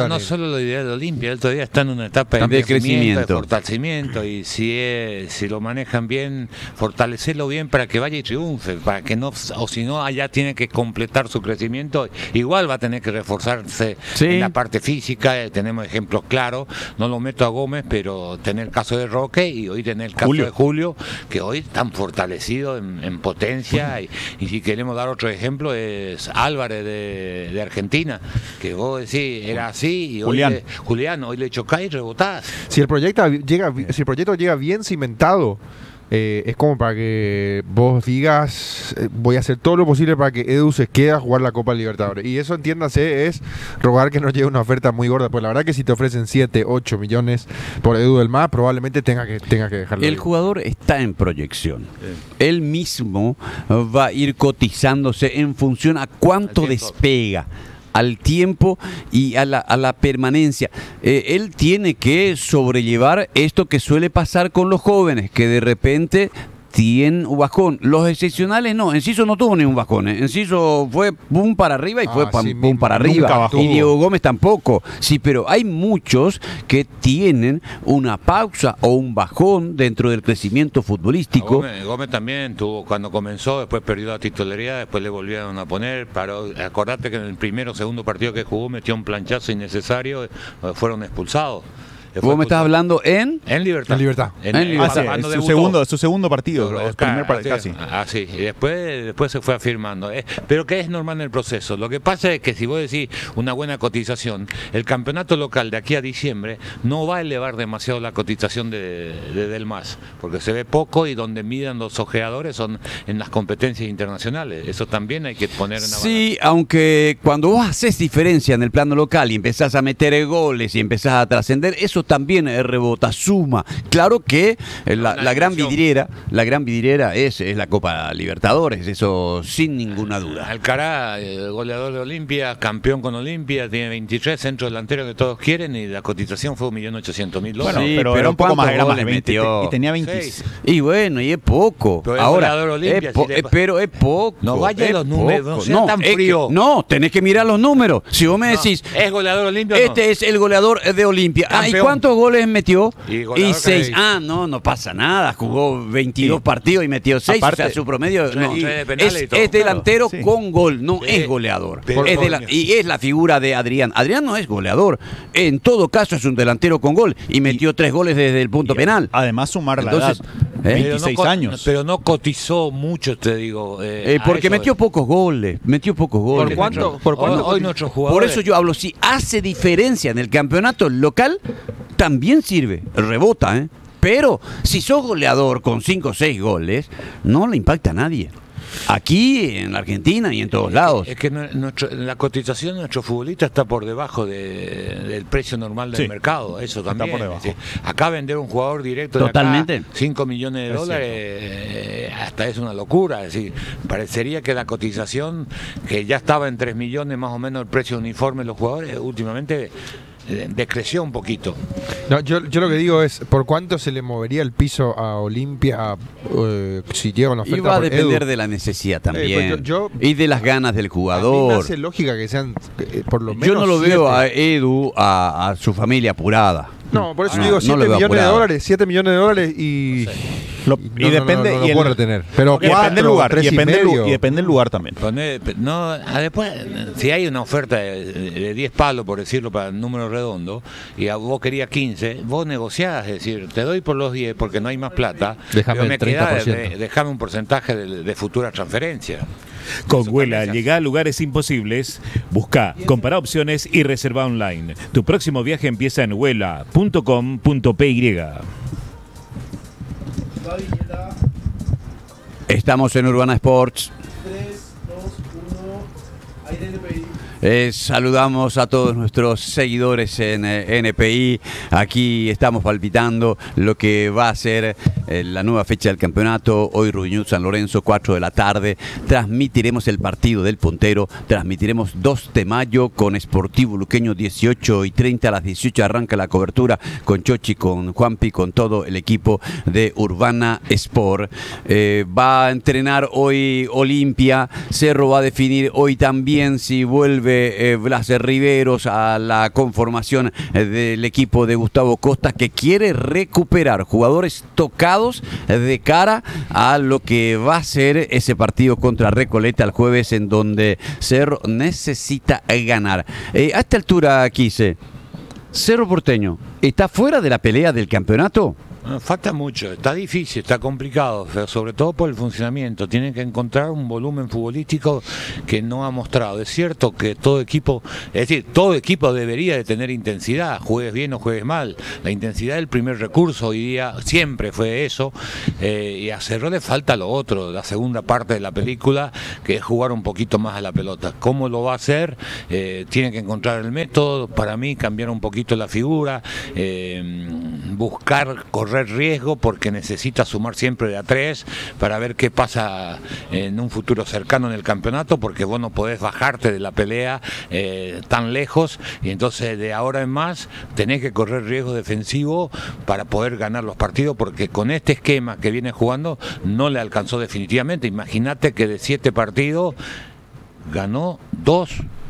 [SPEAKER 4] puedan
[SPEAKER 3] no
[SPEAKER 4] ir.
[SPEAKER 3] solo lo ideal de Olimpia, el otro día está en una etapa de,
[SPEAKER 1] De
[SPEAKER 3] crecimiento,
[SPEAKER 1] crecimiento.
[SPEAKER 3] de fortalecimiento, y si, es, si lo manejan bien, fortalecerlo bien para que vaya y triunfe, para que no, o si no, allá tiene que completar su crecimiento, igual va a tener que reforzarse
[SPEAKER 1] Sí.
[SPEAKER 3] en la parte física, eh, tenemos ejemplos claros, no lo meto a Gómez, pero tener el caso de Roque y hoy tener el caso
[SPEAKER 2] Julio.
[SPEAKER 3] de Julio, que hoy están fortalecidos en, en potencia, y, y si queremos dar otro ejemplo es Álvarez de, de Argentina, que vos decís, era así, y
[SPEAKER 2] Julián.
[SPEAKER 3] hoy le, Julián, hoy le chocás y rebotás.
[SPEAKER 4] Si el proyecto llega, si el proyecto llega bien cimentado, eh, es como para que vos digas, eh, voy a hacer todo lo posible para que Edu se quede a jugar la Copa Libertadores. Y eso, entiéndase, es rogar que no llegue una oferta muy gorda. Pues la verdad que si te ofrecen siete, ocho millones por Edu del Mar, probablemente tenga que, tenga que dejarlo.
[SPEAKER 1] El
[SPEAKER 4] ir.
[SPEAKER 1] jugador está en proyección. Él mismo va a ir cotizándose en función a cuánto
[SPEAKER 3] Al tiempo.
[SPEAKER 1] despega, al tiempo y a la, a la permanencia. Eh, él tiene que sobrellevar esto que suele pasar con los jóvenes, que de repente tienen un bajón. Los excepcionales no. Enciso no tuvo ni un bajón. ¿eh? Enciso fue pum para arriba y fue
[SPEAKER 4] Ah,
[SPEAKER 1] pam,
[SPEAKER 4] sí
[SPEAKER 1] pum
[SPEAKER 4] mismo.
[SPEAKER 1] para
[SPEAKER 4] Nunca
[SPEAKER 1] arriba.
[SPEAKER 4] bajó.
[SPEAKER 1] Y Diego Gómez tampoco. Sí, pero hay muchos que tienen una pausa o un bajón dentro del crecimiento futbolístico.
[SPEAKER 3] Gómez, Gómez también tuvo, cuando comenzó, después perdió la titularidad, después le volvieron a poner, paró. Acordate que en el primero o segundo partido que jugó metió un planchazo innecesario, eh, fueron expulsados. Eh, fue
[SPEAKER 1] Vos me estás
[SPEAKER 3] expulsado.
[SPEAKER 1] hablando en...
[SPEAKER 3] En Libertad.
[SPEAKER 4] En Libertad.
[SPEAKER 3] En,
[SPEAKER 1] En
[SPEAKER 3] en-
[SPEAKER 1] Libertad.
[SPEAKER 2] Ah, sí,
[SPEAKER 3] cuando
[SPEAKER 2] su
[SPEAKER 3] debutó.
[SPEAKER 2] segundo, su segundo partido,
[SPEAKER 3] Pero,
[SPEAKER 2] el primer par-
[SPEAKER 3] así,
[SPEAKER 2] casi.
[SPEAKER 3] así. Y después, después se fue afirmando. Eh, pero que es normal en el proceso. Lo que pasa es que si vos decís una buena cotización, el campeonato local de aquí a diciembre no va a elevar demasiado la cotización de, de Del Mas, porque se ve poco y donde midan los ojeadores son en las competencias internacionales. Eso también hay que poner en la
[SPEAKER 1] Sí, aunque cuando vos haces diferencia en el plano local y empezás a meter goles y empezás a trascender, eso también eh, rebota, suma. Claro que eh, la,
[SPEAKER 3] Una
[SPEAKER 1] la gran
[SPEAKER 3] dimensión.
[SPEAKER 1] vidriera, la gran vidriera es, es la Copa Libertadores, eso sin ninguna duda.
[SPEAKER 3] Alcaraz, el goleador de Olimpia, campeón con Olimpia, tiene veintitrés centros delanteros que todos quieren y la cotización fue un millón ochocientos mil
[SPEAKER 2] Bueno,
[SPEAKER 3] dólares.
[SPEAKER 1] Sí,
[SPEAKER 2] pero,
[SPEAKER 1] pero
[SPEAKER 2] era un poco más,
[SPEAKER 1] ¿cuántos
[SPEAKER 2] era más
[SPEAKER 1] goles
[SPEAKER 2] de veinte,
[SPEAKER 1] metió?
[SPEAKER 2] y tenía veinte.
[SPEAKER 3] Seis.
[SPEAKER 1] Y bueno, y es poco.
[SPEAKER 3] Pero es
[SPEAKER 1] Ahora,
[SPEAKER 3] goleador Olimpia,
[SPEAKER 1] es po-
[SPEAKER 3] si le-
[SPEAKER 1] eh, pero es poco.
[SPEAKER 3] No vaya a
[SPEAKER 1] es
[SPEAKER 3] los números, no sea tan
[SPEAKER 1] es que-
[SPEAKER 3] frío.
[SPEAKER 1] no, tenés que mirar los números. Si vos me decís,
[SPEAKER 3] ¿Es goleador Olimpia o no?
[SPEAKER 1] este es el goleador de Olimpia. Ah, ¿y
[SPEAKER 3] Campeón.
[SPEAKER 1] cuántos goles metió?
[SPEAKER 3] Y goleador
[SPEAKER 1] seis.
[SPEAKER 3] seis.
[SPEAKER 1] Ah, no, no pasa nada. Jugó veintidós
[SPEAKER 2] Sí.
[SPEAKER 1] partidos y metió seis.
[SPEAKER 2] Aparte-
[SPEAKER 1] o sea, su promedio
[SPEAKER 3] Sí,
[SPEAKER 1] no,
[SPEAKER 3] tres de penales
[SPEAKER 1] es,
[SPEAKER 3] y todo.
[SPEAKER 1] es delantero
[SPEAKER 2] Claro, sí.
[SPEAKER 1] con gol, no
[SPEAKER 3] Sí.
[SPEAKER 1] es goleador.
[SPEAKER 3] Pero-
[SPEAKER 1] Es de la- y es la figura de Adrián. Adrián no es goleador. En todo caso es un delantero con gol y metió tres goles desde el punto
[SPEAKER 2] Y
[SPEAKER 1] penal.
[SPEAKER 2] Además, sumar la
[SPEAKER 1] Entonces,
[SPEAKER 2] edad.
[SPEAKER 1] ¿eh?
[SPEAKER 3] Pero no
[SPEAKER 2] veintiséis
[SPEAKER 3] co-
[SPEAKER 2] años.
[SPEAKER 3] Pero no cotizó mucho, te digo. eh,
[SPEAKER 1] Eh,
[SPEAKER 3] a
[SPEAKER 1] porque
[SPEAKER 3] eso-
[SPEAKER 1] metió pocos goles, metió pocos goles.
[SPEAKER 4] ¿Por cuánto?
[SPEAKER 3] Hoy-
[SPEAKER 4] ¿Por cuánto?
[SPEAKER 3] hoy nuestros
[SPEAKER 1] Por
[SPEAKER 3] jugadores.
[SPEAKER 1] eso yo hablo, si hace diferencia en el campeonato local, también sirve, rebota, ¿eh? Pero si sos goleador con cinco o seis goles, no le impacta a nadie. Aquí, en la Argentina y en todos lados.
[SPEAKER 3] Es que no- nuestro- la cotización de nuestro futbolista está por debajo de- del precio normal del
[SPEAKER 2] Sí,
[SPEAKER 3] mercado, eso
[SPEAKER 2] está
[SPEAKER 3] también.
[SPEAKER 2] por debajo.
[SPEAKER 3] Es decir, acá vender un jugador directo
[SPEAKER 1] Totalmente.
[SPEAKER 3] de acá, cinco millones de
[SPEAKER 2] Es
[SPEAKER 3] dólares, eh, hasta es una locura. Es decir, parecería que la cotización, que ya estaba en tres millones más o menos el precio uniforme de los jugadores, últimamente eh, decreció un poquito.
[SPEAKER 4] No, yo, yo lo que digo es, ¿por cuánto se le movería el piso a Olimpia eh, si llega una
[SPEAKER 1] Y
[SPEAKER 4] oferta
[SPEAKER 1] va a
[SPEAKER 4] por
[SPEAKER 1] depender
[SPEAKER 4] Edu?
[SPEAKER 1] de la necesidad también.
[SPEAKER 4] Eh, pues yo- yo-
[SPEAKER 1] y de las ganas del
[SPEAKER 4] A mí me
[SPEAKER 1] jugador.
[SPEAKER 4] hace lógica que sean eh, por lo menos
[SPEAKER 1] Yo no lo veo a
[SPEAKER 4] siete.
[SPEAKER 1] Edu, a, a su familia apurada.
[SPEAKER 4] No, por eso
[SPEAKER 1] Ah,
[SPEAKER 4] digo
[SPEAKER 1] no
[SPEAKER 4] siete
[SPEAKER 1] lo veo
[SPEAKER 4] millones de
[SPEAKER 1] apurado.
[SPEAKER 4] dólares, siete millones de dólares y...
[SPEAKER 2] Lo-
[SPEAKER 4] y
[SPEAKER 2] y
[SPEAKER 4] no, no,
[SPEAKER 2] depende
[SPEAKER 4] no, no,
[SPEAKER 2] y
[SPEAKER 4] lo
[SPEAKER 2] el-
[SPEAKER 4] puedo retener. Pero
[SPEAKER 2] y depende del
[SPEAKER 4] cuatro,
[SPEAKER 2] lugar, y
[SPEAKER 4] tres y
[SPEAKER 2] depende, del lu-
[SPEAKER 4] medio.
[SPEAKER 2] y depende del lugar también.
[SPEAKER 3] Poner- no, ah, después, si hay una oferta de, de diez palos, por decirlo, para el número redondo, y a vos querías quince, vos negociás, es decir, te doy por los diez porque no hay más plata,
[SPEAKER 4] Déjame
[SPEAKER 3] pero me
[SPEAKER 4] el treinta por
[SPEAKER 3] queda,
[SPEAKER 4] ciento.
[SPEAKER 3] de- déjame un porcentaje de, de futura transferencia.
[SPEAKER 7] Con Huela, llega a lugares imposibles. Busca, compara opciones y reserva online. Tu próximo viaje empieza en huela punto com punto p y.
[SPEAKER 1] Estamos en Urbana Sports. Eh, saludamos a todos nuestros seguidores en eh, N P I. Aquí estamos palpitando lo que va a ser eh, la nueva fecha del campeonato. Hoy Ruñud San Lorenzo, cuatro de la tarde. Transmitiremos el partido del puntero. Transmitiremos dos de mayo con Sportivo Luqueño, dieciocho y treinta. A las dieciocho arranca la cobertura con Chochi, con Juanpi, con todo el equipo de Urbana Sport. Eh, va a entrenar hoy Olimpia. Cerro va a definir hoy también si vuelve vuelve eh, Blas Riveros a la conformación eh, del equipo de Gustavo Costa, que quiere recuperar jugadores tocados de cara a lo que va a ser ese partido contra Recoleta el jueves, en donde Cerro necesita ganar. Eh, a esta altura, Quise, Cerro Porteño, ¿está fuera de la pelea del campeonato?
[SPEAKER 3] Falta mucho, está difícil, está complicado, pero sobre todo por el funcionamiento. Tienen que encontrar un volumen futbolístico que no ha mostrado. Es cierto que todo equipo, es decir, todo equipo debería de tener intensidad, juegues bien o juegues mal. La intensidad es el primer recurso, hoy día siempre fue eso, eh, y a Cerro le falta lo otro, la segunda parte de la película, que es jugar un poquito más a la pelota. ¿Cómo lo va a hacer? Eh, tiene que encontrar el método, para mí cambiar un poquito la figura, eh, buscar correr riesgo, porque necesita sumar siempre de a tres para ver qué pasa en un futuro cercano en el campeonato, porque vos no podés bajarte de la pelea eh, tan lejos, y entonces de ahora en más tenés que correr riesgo defensivo para poder ganar los partidos, porque con este esquema que viene jugando no le alcanzó definitivamente. Imagínate que de siete partidos ganó dos,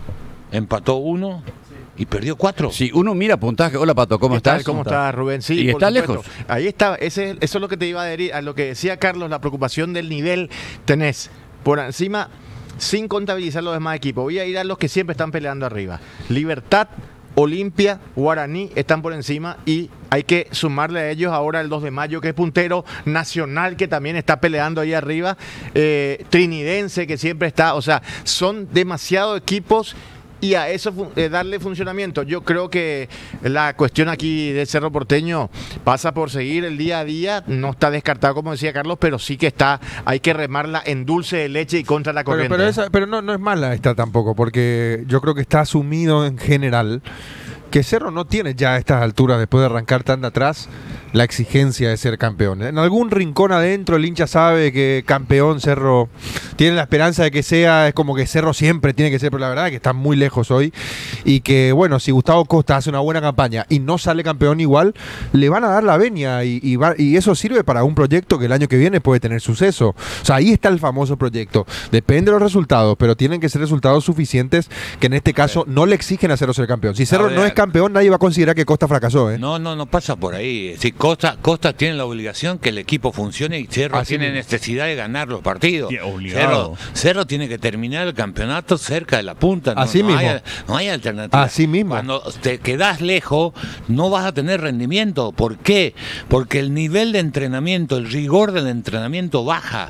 [SPEAKER 3] empató uno y perdió cuatro.
[SPEAKER 1] Si uno mira puntaje. Hola, Pato, ¿cómo
[SPEAKER 8] ¿Qué
[SPEAKER 1] estás?
[SPEAKER 8] tal? ¿Cómo estás, Rubén? Sí,
[SPEAKER 1] ¿Y
[SPEAKER 8] por
[SPEAKER 1] está
[SPEAKER 8] supuesto.
[SPEAKER 1] lejos?
[SPEAKER 8] Ahí está, ese, eso es lo que te iba a adherir, a lo que decía Carlos, la preocupación del nivel. Tenés por encima, sin contabilizar los demás equipos, voy a ir a los que siempre están peleando arriba. Libertad, Olimpia, Guaraní están por encima, y hay que sumarle a ellos ahora el dos de mayo, que es puntero, Nacional, que también está peleando ahí arriba, eh, Trinidense, que siempre está, o sea, son demasiados equipos. Y a eso eh, darle funcionamiento. Yo creo que la cuestión aquí de Cerro Porteño pasa por seguir el día a día. No está descartado, como decía Carlos, pero sí que está, hay que remarla en dulce de leche y contra la
[SPEAKER 4] Pero,
[SPEAKER 8] corriente.
[SPEAKER 4] pero, esa- pero no, no es mala esta tampoco, porque yo creo que está asumido en general que Cerro no tiene ya a estas alturas, después de arrancar tan de atrás, la exigencia de ser campeón. En algún rincón adentro el hincha sabe que campeón Cerro tiene la esperanza de que sea, es como que Cerro siempre tiene que ser, pero la verdad es que está muy lejos hoy, y que bueno, si Gustavo Costa hace una buena campaña y no sale campeón igual, le van a dar la venia, y, y, va- y eso sirve para un proyecto que el año que viene puede tener suceso. O sea, ahí está el famoso proyecto. Depende de los resultados, pero tienen que ser resultados suficientes, que en este caso no le exigen a Cerro ser campeón. Si Cerro
[SPEAKER 3] A ver,
[SPEAKER 4] no es campeón, nadie va a considerar que Costa fracasó, ¿eh?
[SPEAKER 3] No, no, no pasa por ahí. Es decir, Costa, Costa tiene la obligación que el equipo funcione, y Cerro
[SPEAKER 4] Así
[SPEAKER 3] tiene
[SPEAKER 4] mismo.
[SPEAKER 3] necesidad de ganar los partidos.
[SPEAKER 7] Sí, obligado.
[SPEAKER 3] Cerro, Cerro tiene que terminar el campeonato cerca de la punta. No,
[SPEAKER 4] Así
[SPEAKER 3] no
[SPEAKER 4] mismo.
[SPEAKER 3] Hay, no hay alternativa.
[SPEAKER 4] Así mismo.
[SPEAKER 3] Cuando te quedás lejos, no vas a tener rendimiento. ¿Por qué? Porque el nivel de entrenamiento, el rigor del entrenamiento baja.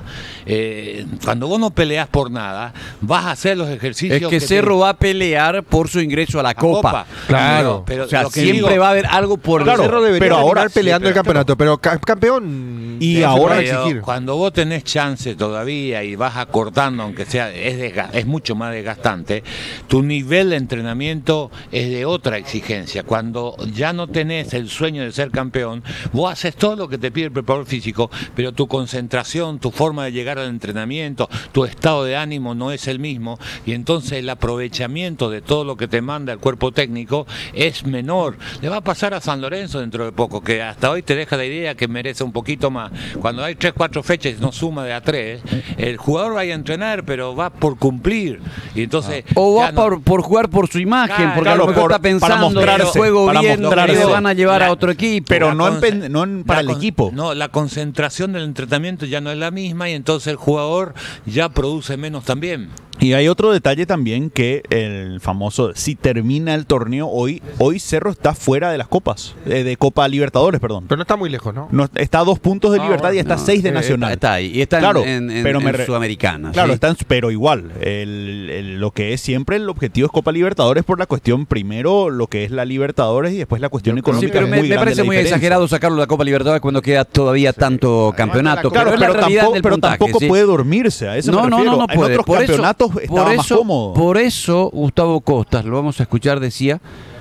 [SPEAKER 3] Eh, cuando vos no peleás por nada, vas a hacer los ejercicios.
[SPEAKER 1] Es que
[SPEAKER 3] te-
[SPEAKER 1] Cerro va a pelear por su ingreso a la
[SPEAKER 3] a
[SPEAKER 1] Copa.
[SPEAKER 4] Claro.
[SPEAKER 3] Pero, pero
[SPEAKER 1] O sea,
[SPEAKER 3] lo que
[SPEAKER 1] siempre
[SPEAKER 3] digo-
[SPEAKER 1] va a haber algo por
[SPEAKER 4] Claro,
[SPEAKER 1] Cerro debería
[SPEAKER 4] pero
[SPEAKER 1] terminar
[SPEAKER 4] ahora peleando
[SPEAKER 3] sí,
[SPEAKER 4] el
[SPEAKER 3] pero-
[SPEAKER 4] campeonato, pero ca- campeón
[SPEAKER 2] Y
[SPEAKER 4] se lo
[SPEAKER 2] ahora
[SPEAKER 4] van a
[SPEAKER 3] Pero
[SPEAKER 4] exigir.
[SPEAKER 3] cuando vos tenés chance todavía y vas acortando, aunque sea, es, desga- es mucho más desgastante, tu nivel de entrenamiento es de otra exigencia. Cuando ya no tenés el sueño de ser campeón, vos haces todo lo que te pide el preparador físico, pero tu concentración, tu forma de llegar al entrenamiento, tu estado de ánimo no es el mismo, y entonces el aprovechamiento de todo lo que te manda el cuerpo técnico es menor. Le va a pasar a San Lorenzo dentro de poco, que hasta hoy te deja la idea que merece un poquito más. Cuando hay tres, cuatro fechas y no suma de a tres, el jugador va a entrenar, pero va por cumplir. Y entonces
[SPEAKER 1] O va
[SPEAKER 3] ya no-
[SPEAKER 1] por, por jugar por su imagen,
[SPEAKER 3] Claro,
[SPEAKER 1] porque a lo
[SPEAKER 2] claro,
[SPEAKER 1] mejor
[SPEAKER 2] por-
[SPEAKER 1] está
[SPEAKER 2] para
[SPEAKER 1] pensando que
[SPEAKER 2] mostrarse,
[SPEAKER 1] juego
[SPEAKER 2] para
[SPEAKER 1] bien,
[SPEAKER 2] mostrarse.
[SPEAKER 1] lo van a llevar
[SPEAKER 3] La-
[SPEAKER 1] a otro equipo.
[SPEAKER 2] Pero
[SPEAKER 3] La
[SPEAKER 2] no en
[SPEAKER 3] conce-
[SPEAKER 2] pen- no en- para
[SPEAKER 3] la
[SPEAKER 2] el
[SPEAKER 3] con-
[SPEAKER 2] equipo.
[SPEAKER 3] No, la concentración del entrenamiento ya no es la misma, y entonces el jugador ya produce menos también.
[SPEAKER 2] Y hay otro detalle también, que el famoso, si termina el torneo hoy, hoy Cerro está fuera de las copas, eh, de Copa Libertadores, perdón.
[SPEAKER 4] Pero no está muy lejos, ¿no?
[SPEAKER 2] No, está a dos puntos de
[SPEAKER 4] Ah,
[SPEAKER 2] Libertad y
[SPEAKER 4] bueno.
[SPEAKER 2] está a seis de
[SPEAKER 1] Eh,
[SPEAKER 2] Nacional.
[SPEAKER 1] Está, está ahí. Y está en-
[SPEAKER 2] Claro,
[SPEAKER 1] en, en-
[SPEAKER 2] pero me
[SPEAKER 1] en
[SPEAKER 2] re-
[SPEAKER 1] Sudamericana.
[SPEAKER 2] Claro,
[SPEAKER 1] ¿sí?
[SPEAKER 2] están, pero igual, el- el- lo que es siempre el objetivo es Copa Libertadores, por la cuestión, primero lo que es la Libertadores y después la cuestión
[SPEAKER 1] Sí,
[SPEAKER 2] económica.
[SPEAKER 1] pero
[SPEAKER 2] es
[SPEAKER 1] me,
[SPEAKER 2] muy
[SPEAKER 1] me
[SPEAKER 2] grande
[SPEAKER 1] parece
[SPEAKER 2] la
[SPEAKER 1] muy
[SPEAKER 2] diferencia.
[SPEAKER 1] exagerado sacarlo de la Copa Libertadores cuando queda todavía tanto campeonato.
[SPEAKER 2] Claro,
[SPEAKER 1] es la
[SPEAKER 2] pero,
[SPEAKER 1] realidad
[SPEAKER 2] tampoco,
[SPEAKER 1] del
[SPEAKER 2] pero
[SPEAKER 1] puntaje,
[SPEAKER 2] tampoco
[SPEAKER 1] ¿sí?
[SPEAKER 2] puede dormirse, a eso
[SPEAKER 1] No,
[SPEAKER 2] me
[SPEAKER 1] no,
[SPEAKER 2] refiero.
[SPEAKER 1] no, no
[SPEAKER 2] En
[SPEAKER 1] puede.
[SPEAKER 2] otros
[SPEAKER 1] Por eso,
[SPEAKER 2] campeonatos
[SPEAKER 1] por
[SPEAKER 2] estaba más
[SPEAKER 1] eso,
[SPEAKER 2] cómodo.
[SPEAKER 1] por eso Gustavo Costas, lo vamos a escuchar, decía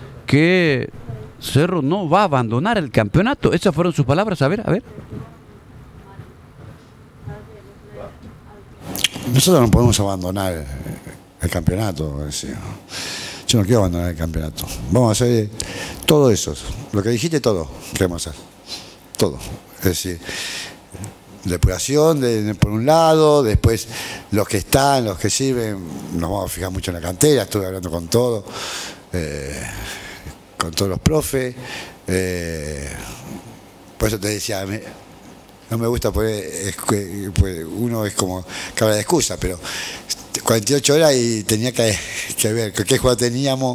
[SPEAKER 1] que Cerro no va a abandonar el campeonato. Esas fueron sus palabras. A ver, a ver.
[SPEAKER 9] Nosotros no podemos abandonar el campeonato. es decir, yo no quiero abandonar el campeonato. Vamos a hacer todo eso. Lo que dijiste, todo queremos hacer. Todo. Es decir, depuración de, de, por un lado, después los que están, los que sirven, nos vamos a fijar mucho en la cantera, estuve hablando con todos, eh, con todos los profes, eh, por eso te decía, me, no me gusta poner, es, pues uno es como que habla de excusa, pero cuarenta y ocho horas y tenía que, que ver qué juego teníamos,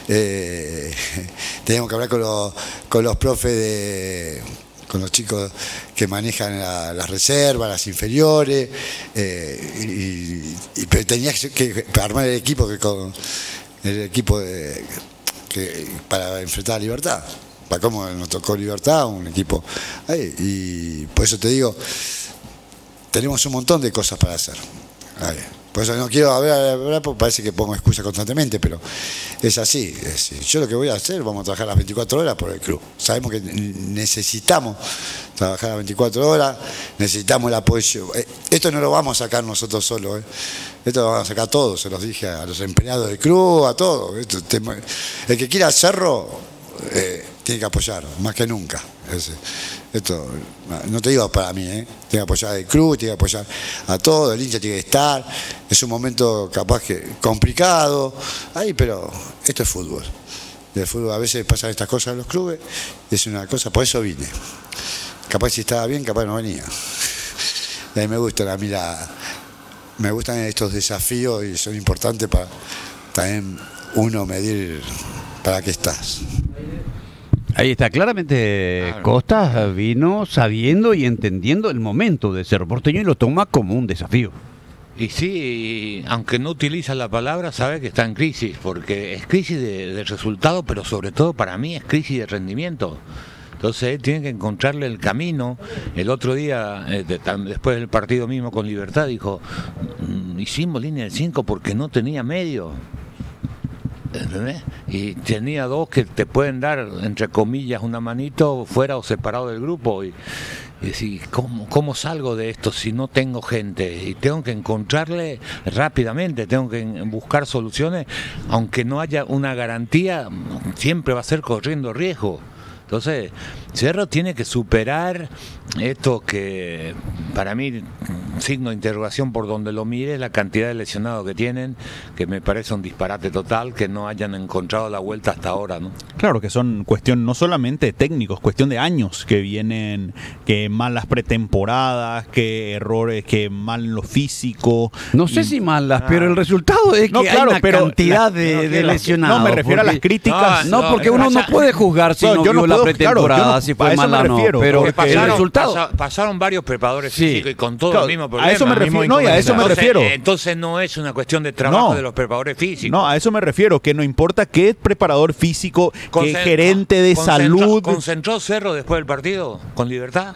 [SPEAKER 9] eh, teníamos que hablar con los, con los profes de... con los chicos que manejan la, las reservas, las inferiores, eh, y, y, pero tenía que, que armar el equipo que con el equipo de, que, para enfrentar a Libertad. Para cómo nos tocó Libertad, un equipo ahí, y por eso te digo, tenemos un montón de cosas para hacer. Ahí. Por eso no quiero hablar, hablar, porque parece que pongo excusa constantemente, pero es así, es así. Yo lo que voy a hacer, vamos a trabajar las veinticuatro horas por el club. Sabemos que necesitamos trabajar las veinticuatro horas, necesitamos el apoyo. Esto no lo vamos a sacar nosotros solos, ¿eh? Esto lo vamos a sacar todos, se los dije a los empleados del club, a todos. Esto, el que quiera hacerlo, eh, tiene que apoyar, más que nunca. Ese. Esto, no te digo para mí, ¿eh? Tiene que apoyar el club, tiene que apoyar a todo, el hincha tiene que estar. Es un momento capaz que complicado, ahí, pero esto es fútbol. El fútbol a veces pasan estas cosas en los clubes, es una cosa, por eso vine. Capaz si estaba bien, capaz no venía. Y a mí me gusta a mí la, me gustan estos desafíos y son importantes para también uno medir para qué estás.
[SPEAKER 1] Ahí está, claramente claro. Costas vino sabiendo y entendiendo el momento de Cerro Porteño y lo toma como un desafío.
[SPEAKER 3] Y sí, aunque no utiliza la palabra, sabe que está en crisis, porque es crisis de, de resultado, pero sobre todo para mí es crisis de rendimiento. Entonces él tiene que encontrarle el camino. El otro día, eh, de, después del partido mismo con Libertad, dijo, hicimos línea de cinco porque no tenía medio. ¿Entendés? Y tenía dos que te pueden dar, entre comillas, una manito fuera o separado del grupo. Y, y decir, ¿cómo, ¿cómo salgo de esto si no tengo gente? Y tengo que encontrarle rápidamente, tengo que buscar soluciones, aunque no haya una garantía, siempre va a ser corriendo riesgo. Entonces, Cerro tiene que superar esto que, para mí, signo de interrogación por donde lo mire, la cantidad de lesionados que tienen, que me parece un disparate total, que no hayan encontrado la vuelta hasta ahora, ¿no?
[SPEAKER 2] Claro que son cuestión no solamente técnicos, cuestión de años que vienen, que malas pretemporadas, que errores, que mal en lo físico.
[SPEAKER 1] No sé y, si malas, ah, pero el resultado es no, que claro, hay una pero cantidad la, de, no, de lesionados.
[SPEAKER 2] No, me refiero porque, a las críticas.
[SPEAKER 1] No, no porque no, uno no puede juzgar si no, no vio no puedo, la pretemporada, claro, no, si fue mala o no. Pero
[SPEAKER 3] pasaron,
[SPEAKER 1] el resultado...
[SPEAKER 3] pasa, pasaron varios preparadores sí. físicos y con todo claro, el mismo problema.
[SPEAKER 2] A eso me refiero. No, y a eso me
[SPEAKER 3] entonces,
[SPEAKER 2] refiero.
[SPEAKER 3] Entonces no es una cuestión de trabajo
[SPEAKER 2] no,
[SPEAKER 3] de los preparadores físicos.
[SPEAKER 2] No, a eso me refiero, que no importa qué preparador físico, qué gerente de
[SPEAKER 3] concentró,
[SPEAKER 2] salud.
[SPEAKER 3] ¿Concentró Cerro después del partido con Libertad?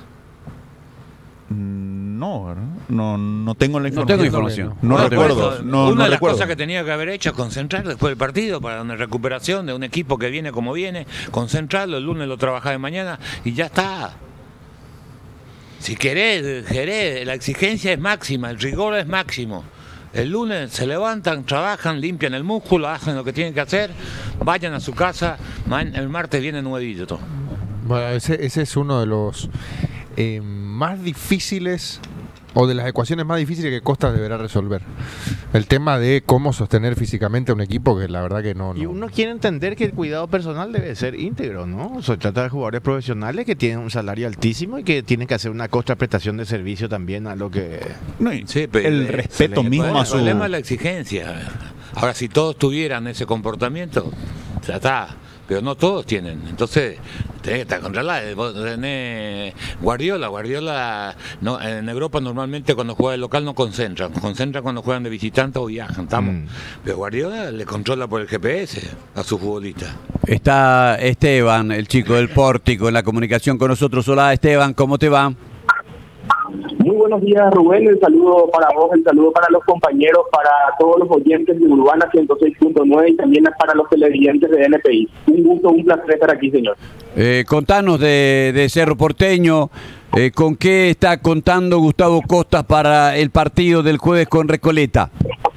[SPEAKER 2] No, no, no tengo la información.
[SPEAKER 1] No tengo información.
[SPEAKER 2] No, no recuerdo. No,
[SPEAKER 3] Una
[SPEAKER 2] no
[SPEAKER 3] de las
[SPEAKER 2] recuerdo.
[SPEAKER 3] cosas que tenía que haber hecho es concentrar después del partido para una recuperación de un equipo que viene como viene, concentrarlo, el lunes lo trabajás de mañana y ya está. Si querés, querés, la exigencia es máxima, el rigor es máximo. El lunes se levantan, trabajan, limpian el músculo, hacen lo que tienen que hacer, vayan a su casa, el martes viene nuevito todo.
[SPEAKER 4] Bueno, ese, ese es uno de los eh, más difíciles o de las ecuaciones más difíciles que Costas deberá resolver. El tema de cómo sostener físicamente a un equipo que la verdad que no, no...
[SPEAKER 8] Y uno quiere entender que el cuidado personal debe ser íntegro, ¿no? Se trata de jugadores profesionales que tienen un salario altísimo y que tienen que hacer una contraprestación de servicio también a lo que...
[SPEAKER 2] No, sí, pero el respeto mismo a su...
[SPEAKER 3] El problema es la exigencia. Ahora, si todos tuvieran ese comportamiento, ya está. Pero no todos tienen. Entonces, tenés que estar controlado. Vos tenés Guardiola. Guardiola no, en Europa normalmente cuando juega de local no concentran. Concentran cuando juegan de visitante o viajan. ¿Estamos? Mm. Pero Guardiola le controla por el G P S a sus futbolistas.
[SPEAKER 1] Está Esteban, el chico del Pórtico, en la comunicación con nosotros. Hola, Esteban, ¿cómo te va?
[SPEAKER 10] Muy buenos días, Rubén. El saludo para vos, el saludo para los compañeros, para todos los oyentes de Urbana ciento seis punto nueve y también para los televidentes de N P I. Un gusto, un placer estar aquí, señor.
[SPEAKER 1] Eh, contanos de, de Cerro Porteño, eh, ¿con qué está contando Gustavo Costas para el partido del jueves con Recoleta?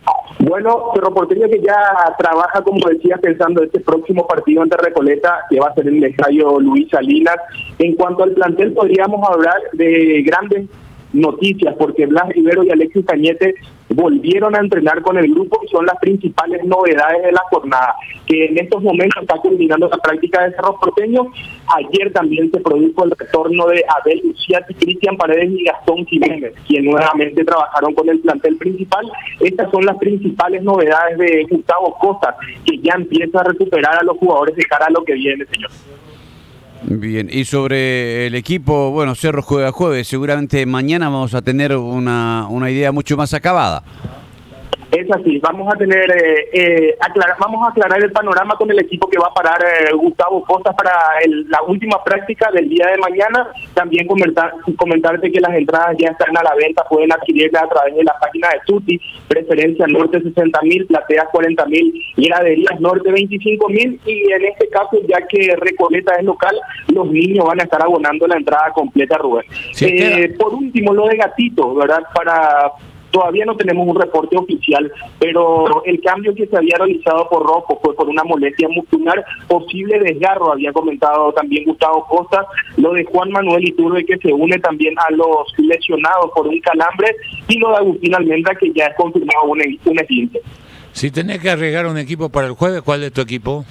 [SPEAKER 10] Bueno, Cerro Porteño que ya trabaja, como decía, pensando este próximo partido ante Recoleta, que va a ser en el estadio Luis Salinas. En cuanto al plantel, podríamos hablar de grandes noticias, porque Blas Rivero y Alexis Cañete volvieron a entrenar con el grupo y son las principales novedades de la jornada, que en estos momentos está culminando la práctica de Cerro Porteño. Ayer también se produjo el retorno de Abel Luciati, Cristian Paredes y Gastón Jiménez, quienes nuevamente trabajaron con el plantel principal. Estas son las principales novedades de Gustavo Costa, que ya empieza a recuperar a los jugadores de cara a lo que viene, señor.
[SPEAKER 1] Bien, y sobre el equipo, bueno, Cerro juega jueves, seguramente mañana vamos a tener una, una idea mucho más acabada.
[SPEAKER 10] Es así, vamos a tener, eh, eh, aclarar, vamos a aclarar el panorama con el equipo que va a parar eh, Gustavo Costa para el, la última práctica del día de mañana. También comentar, comentarte que las entradas ya están a la venta, pueden adquirirlas a través de la página de Tuti, Preferencia Norte sesenta mil, Plateas cuarenta mil, Graderías Norte veinticinco mil, y en este caso, ya que Recoleta es local, los niños van a estar abonando la entrada completa, Rubén.
[SPEAKER 3] Sí,
[SPEAKER 10] eh, por último, lo de Gatito, ¿verdad? Para... Todavía no tenemos un reporte oficial, pero el cambio que se había realizado por Rocco fue por una molestia muscular, posible desgarro, había comentado también Gustavo Costa. Lo de Juan Manuel Iturbe, que se une también a los lesionados por un calambre, y lo de Agustín Almendra, que ya es confirmado un, un esguince.
[SPEAKER 3] Si tenés que arriesgar un equipo para el jueves, ¿cuál es tu equipo?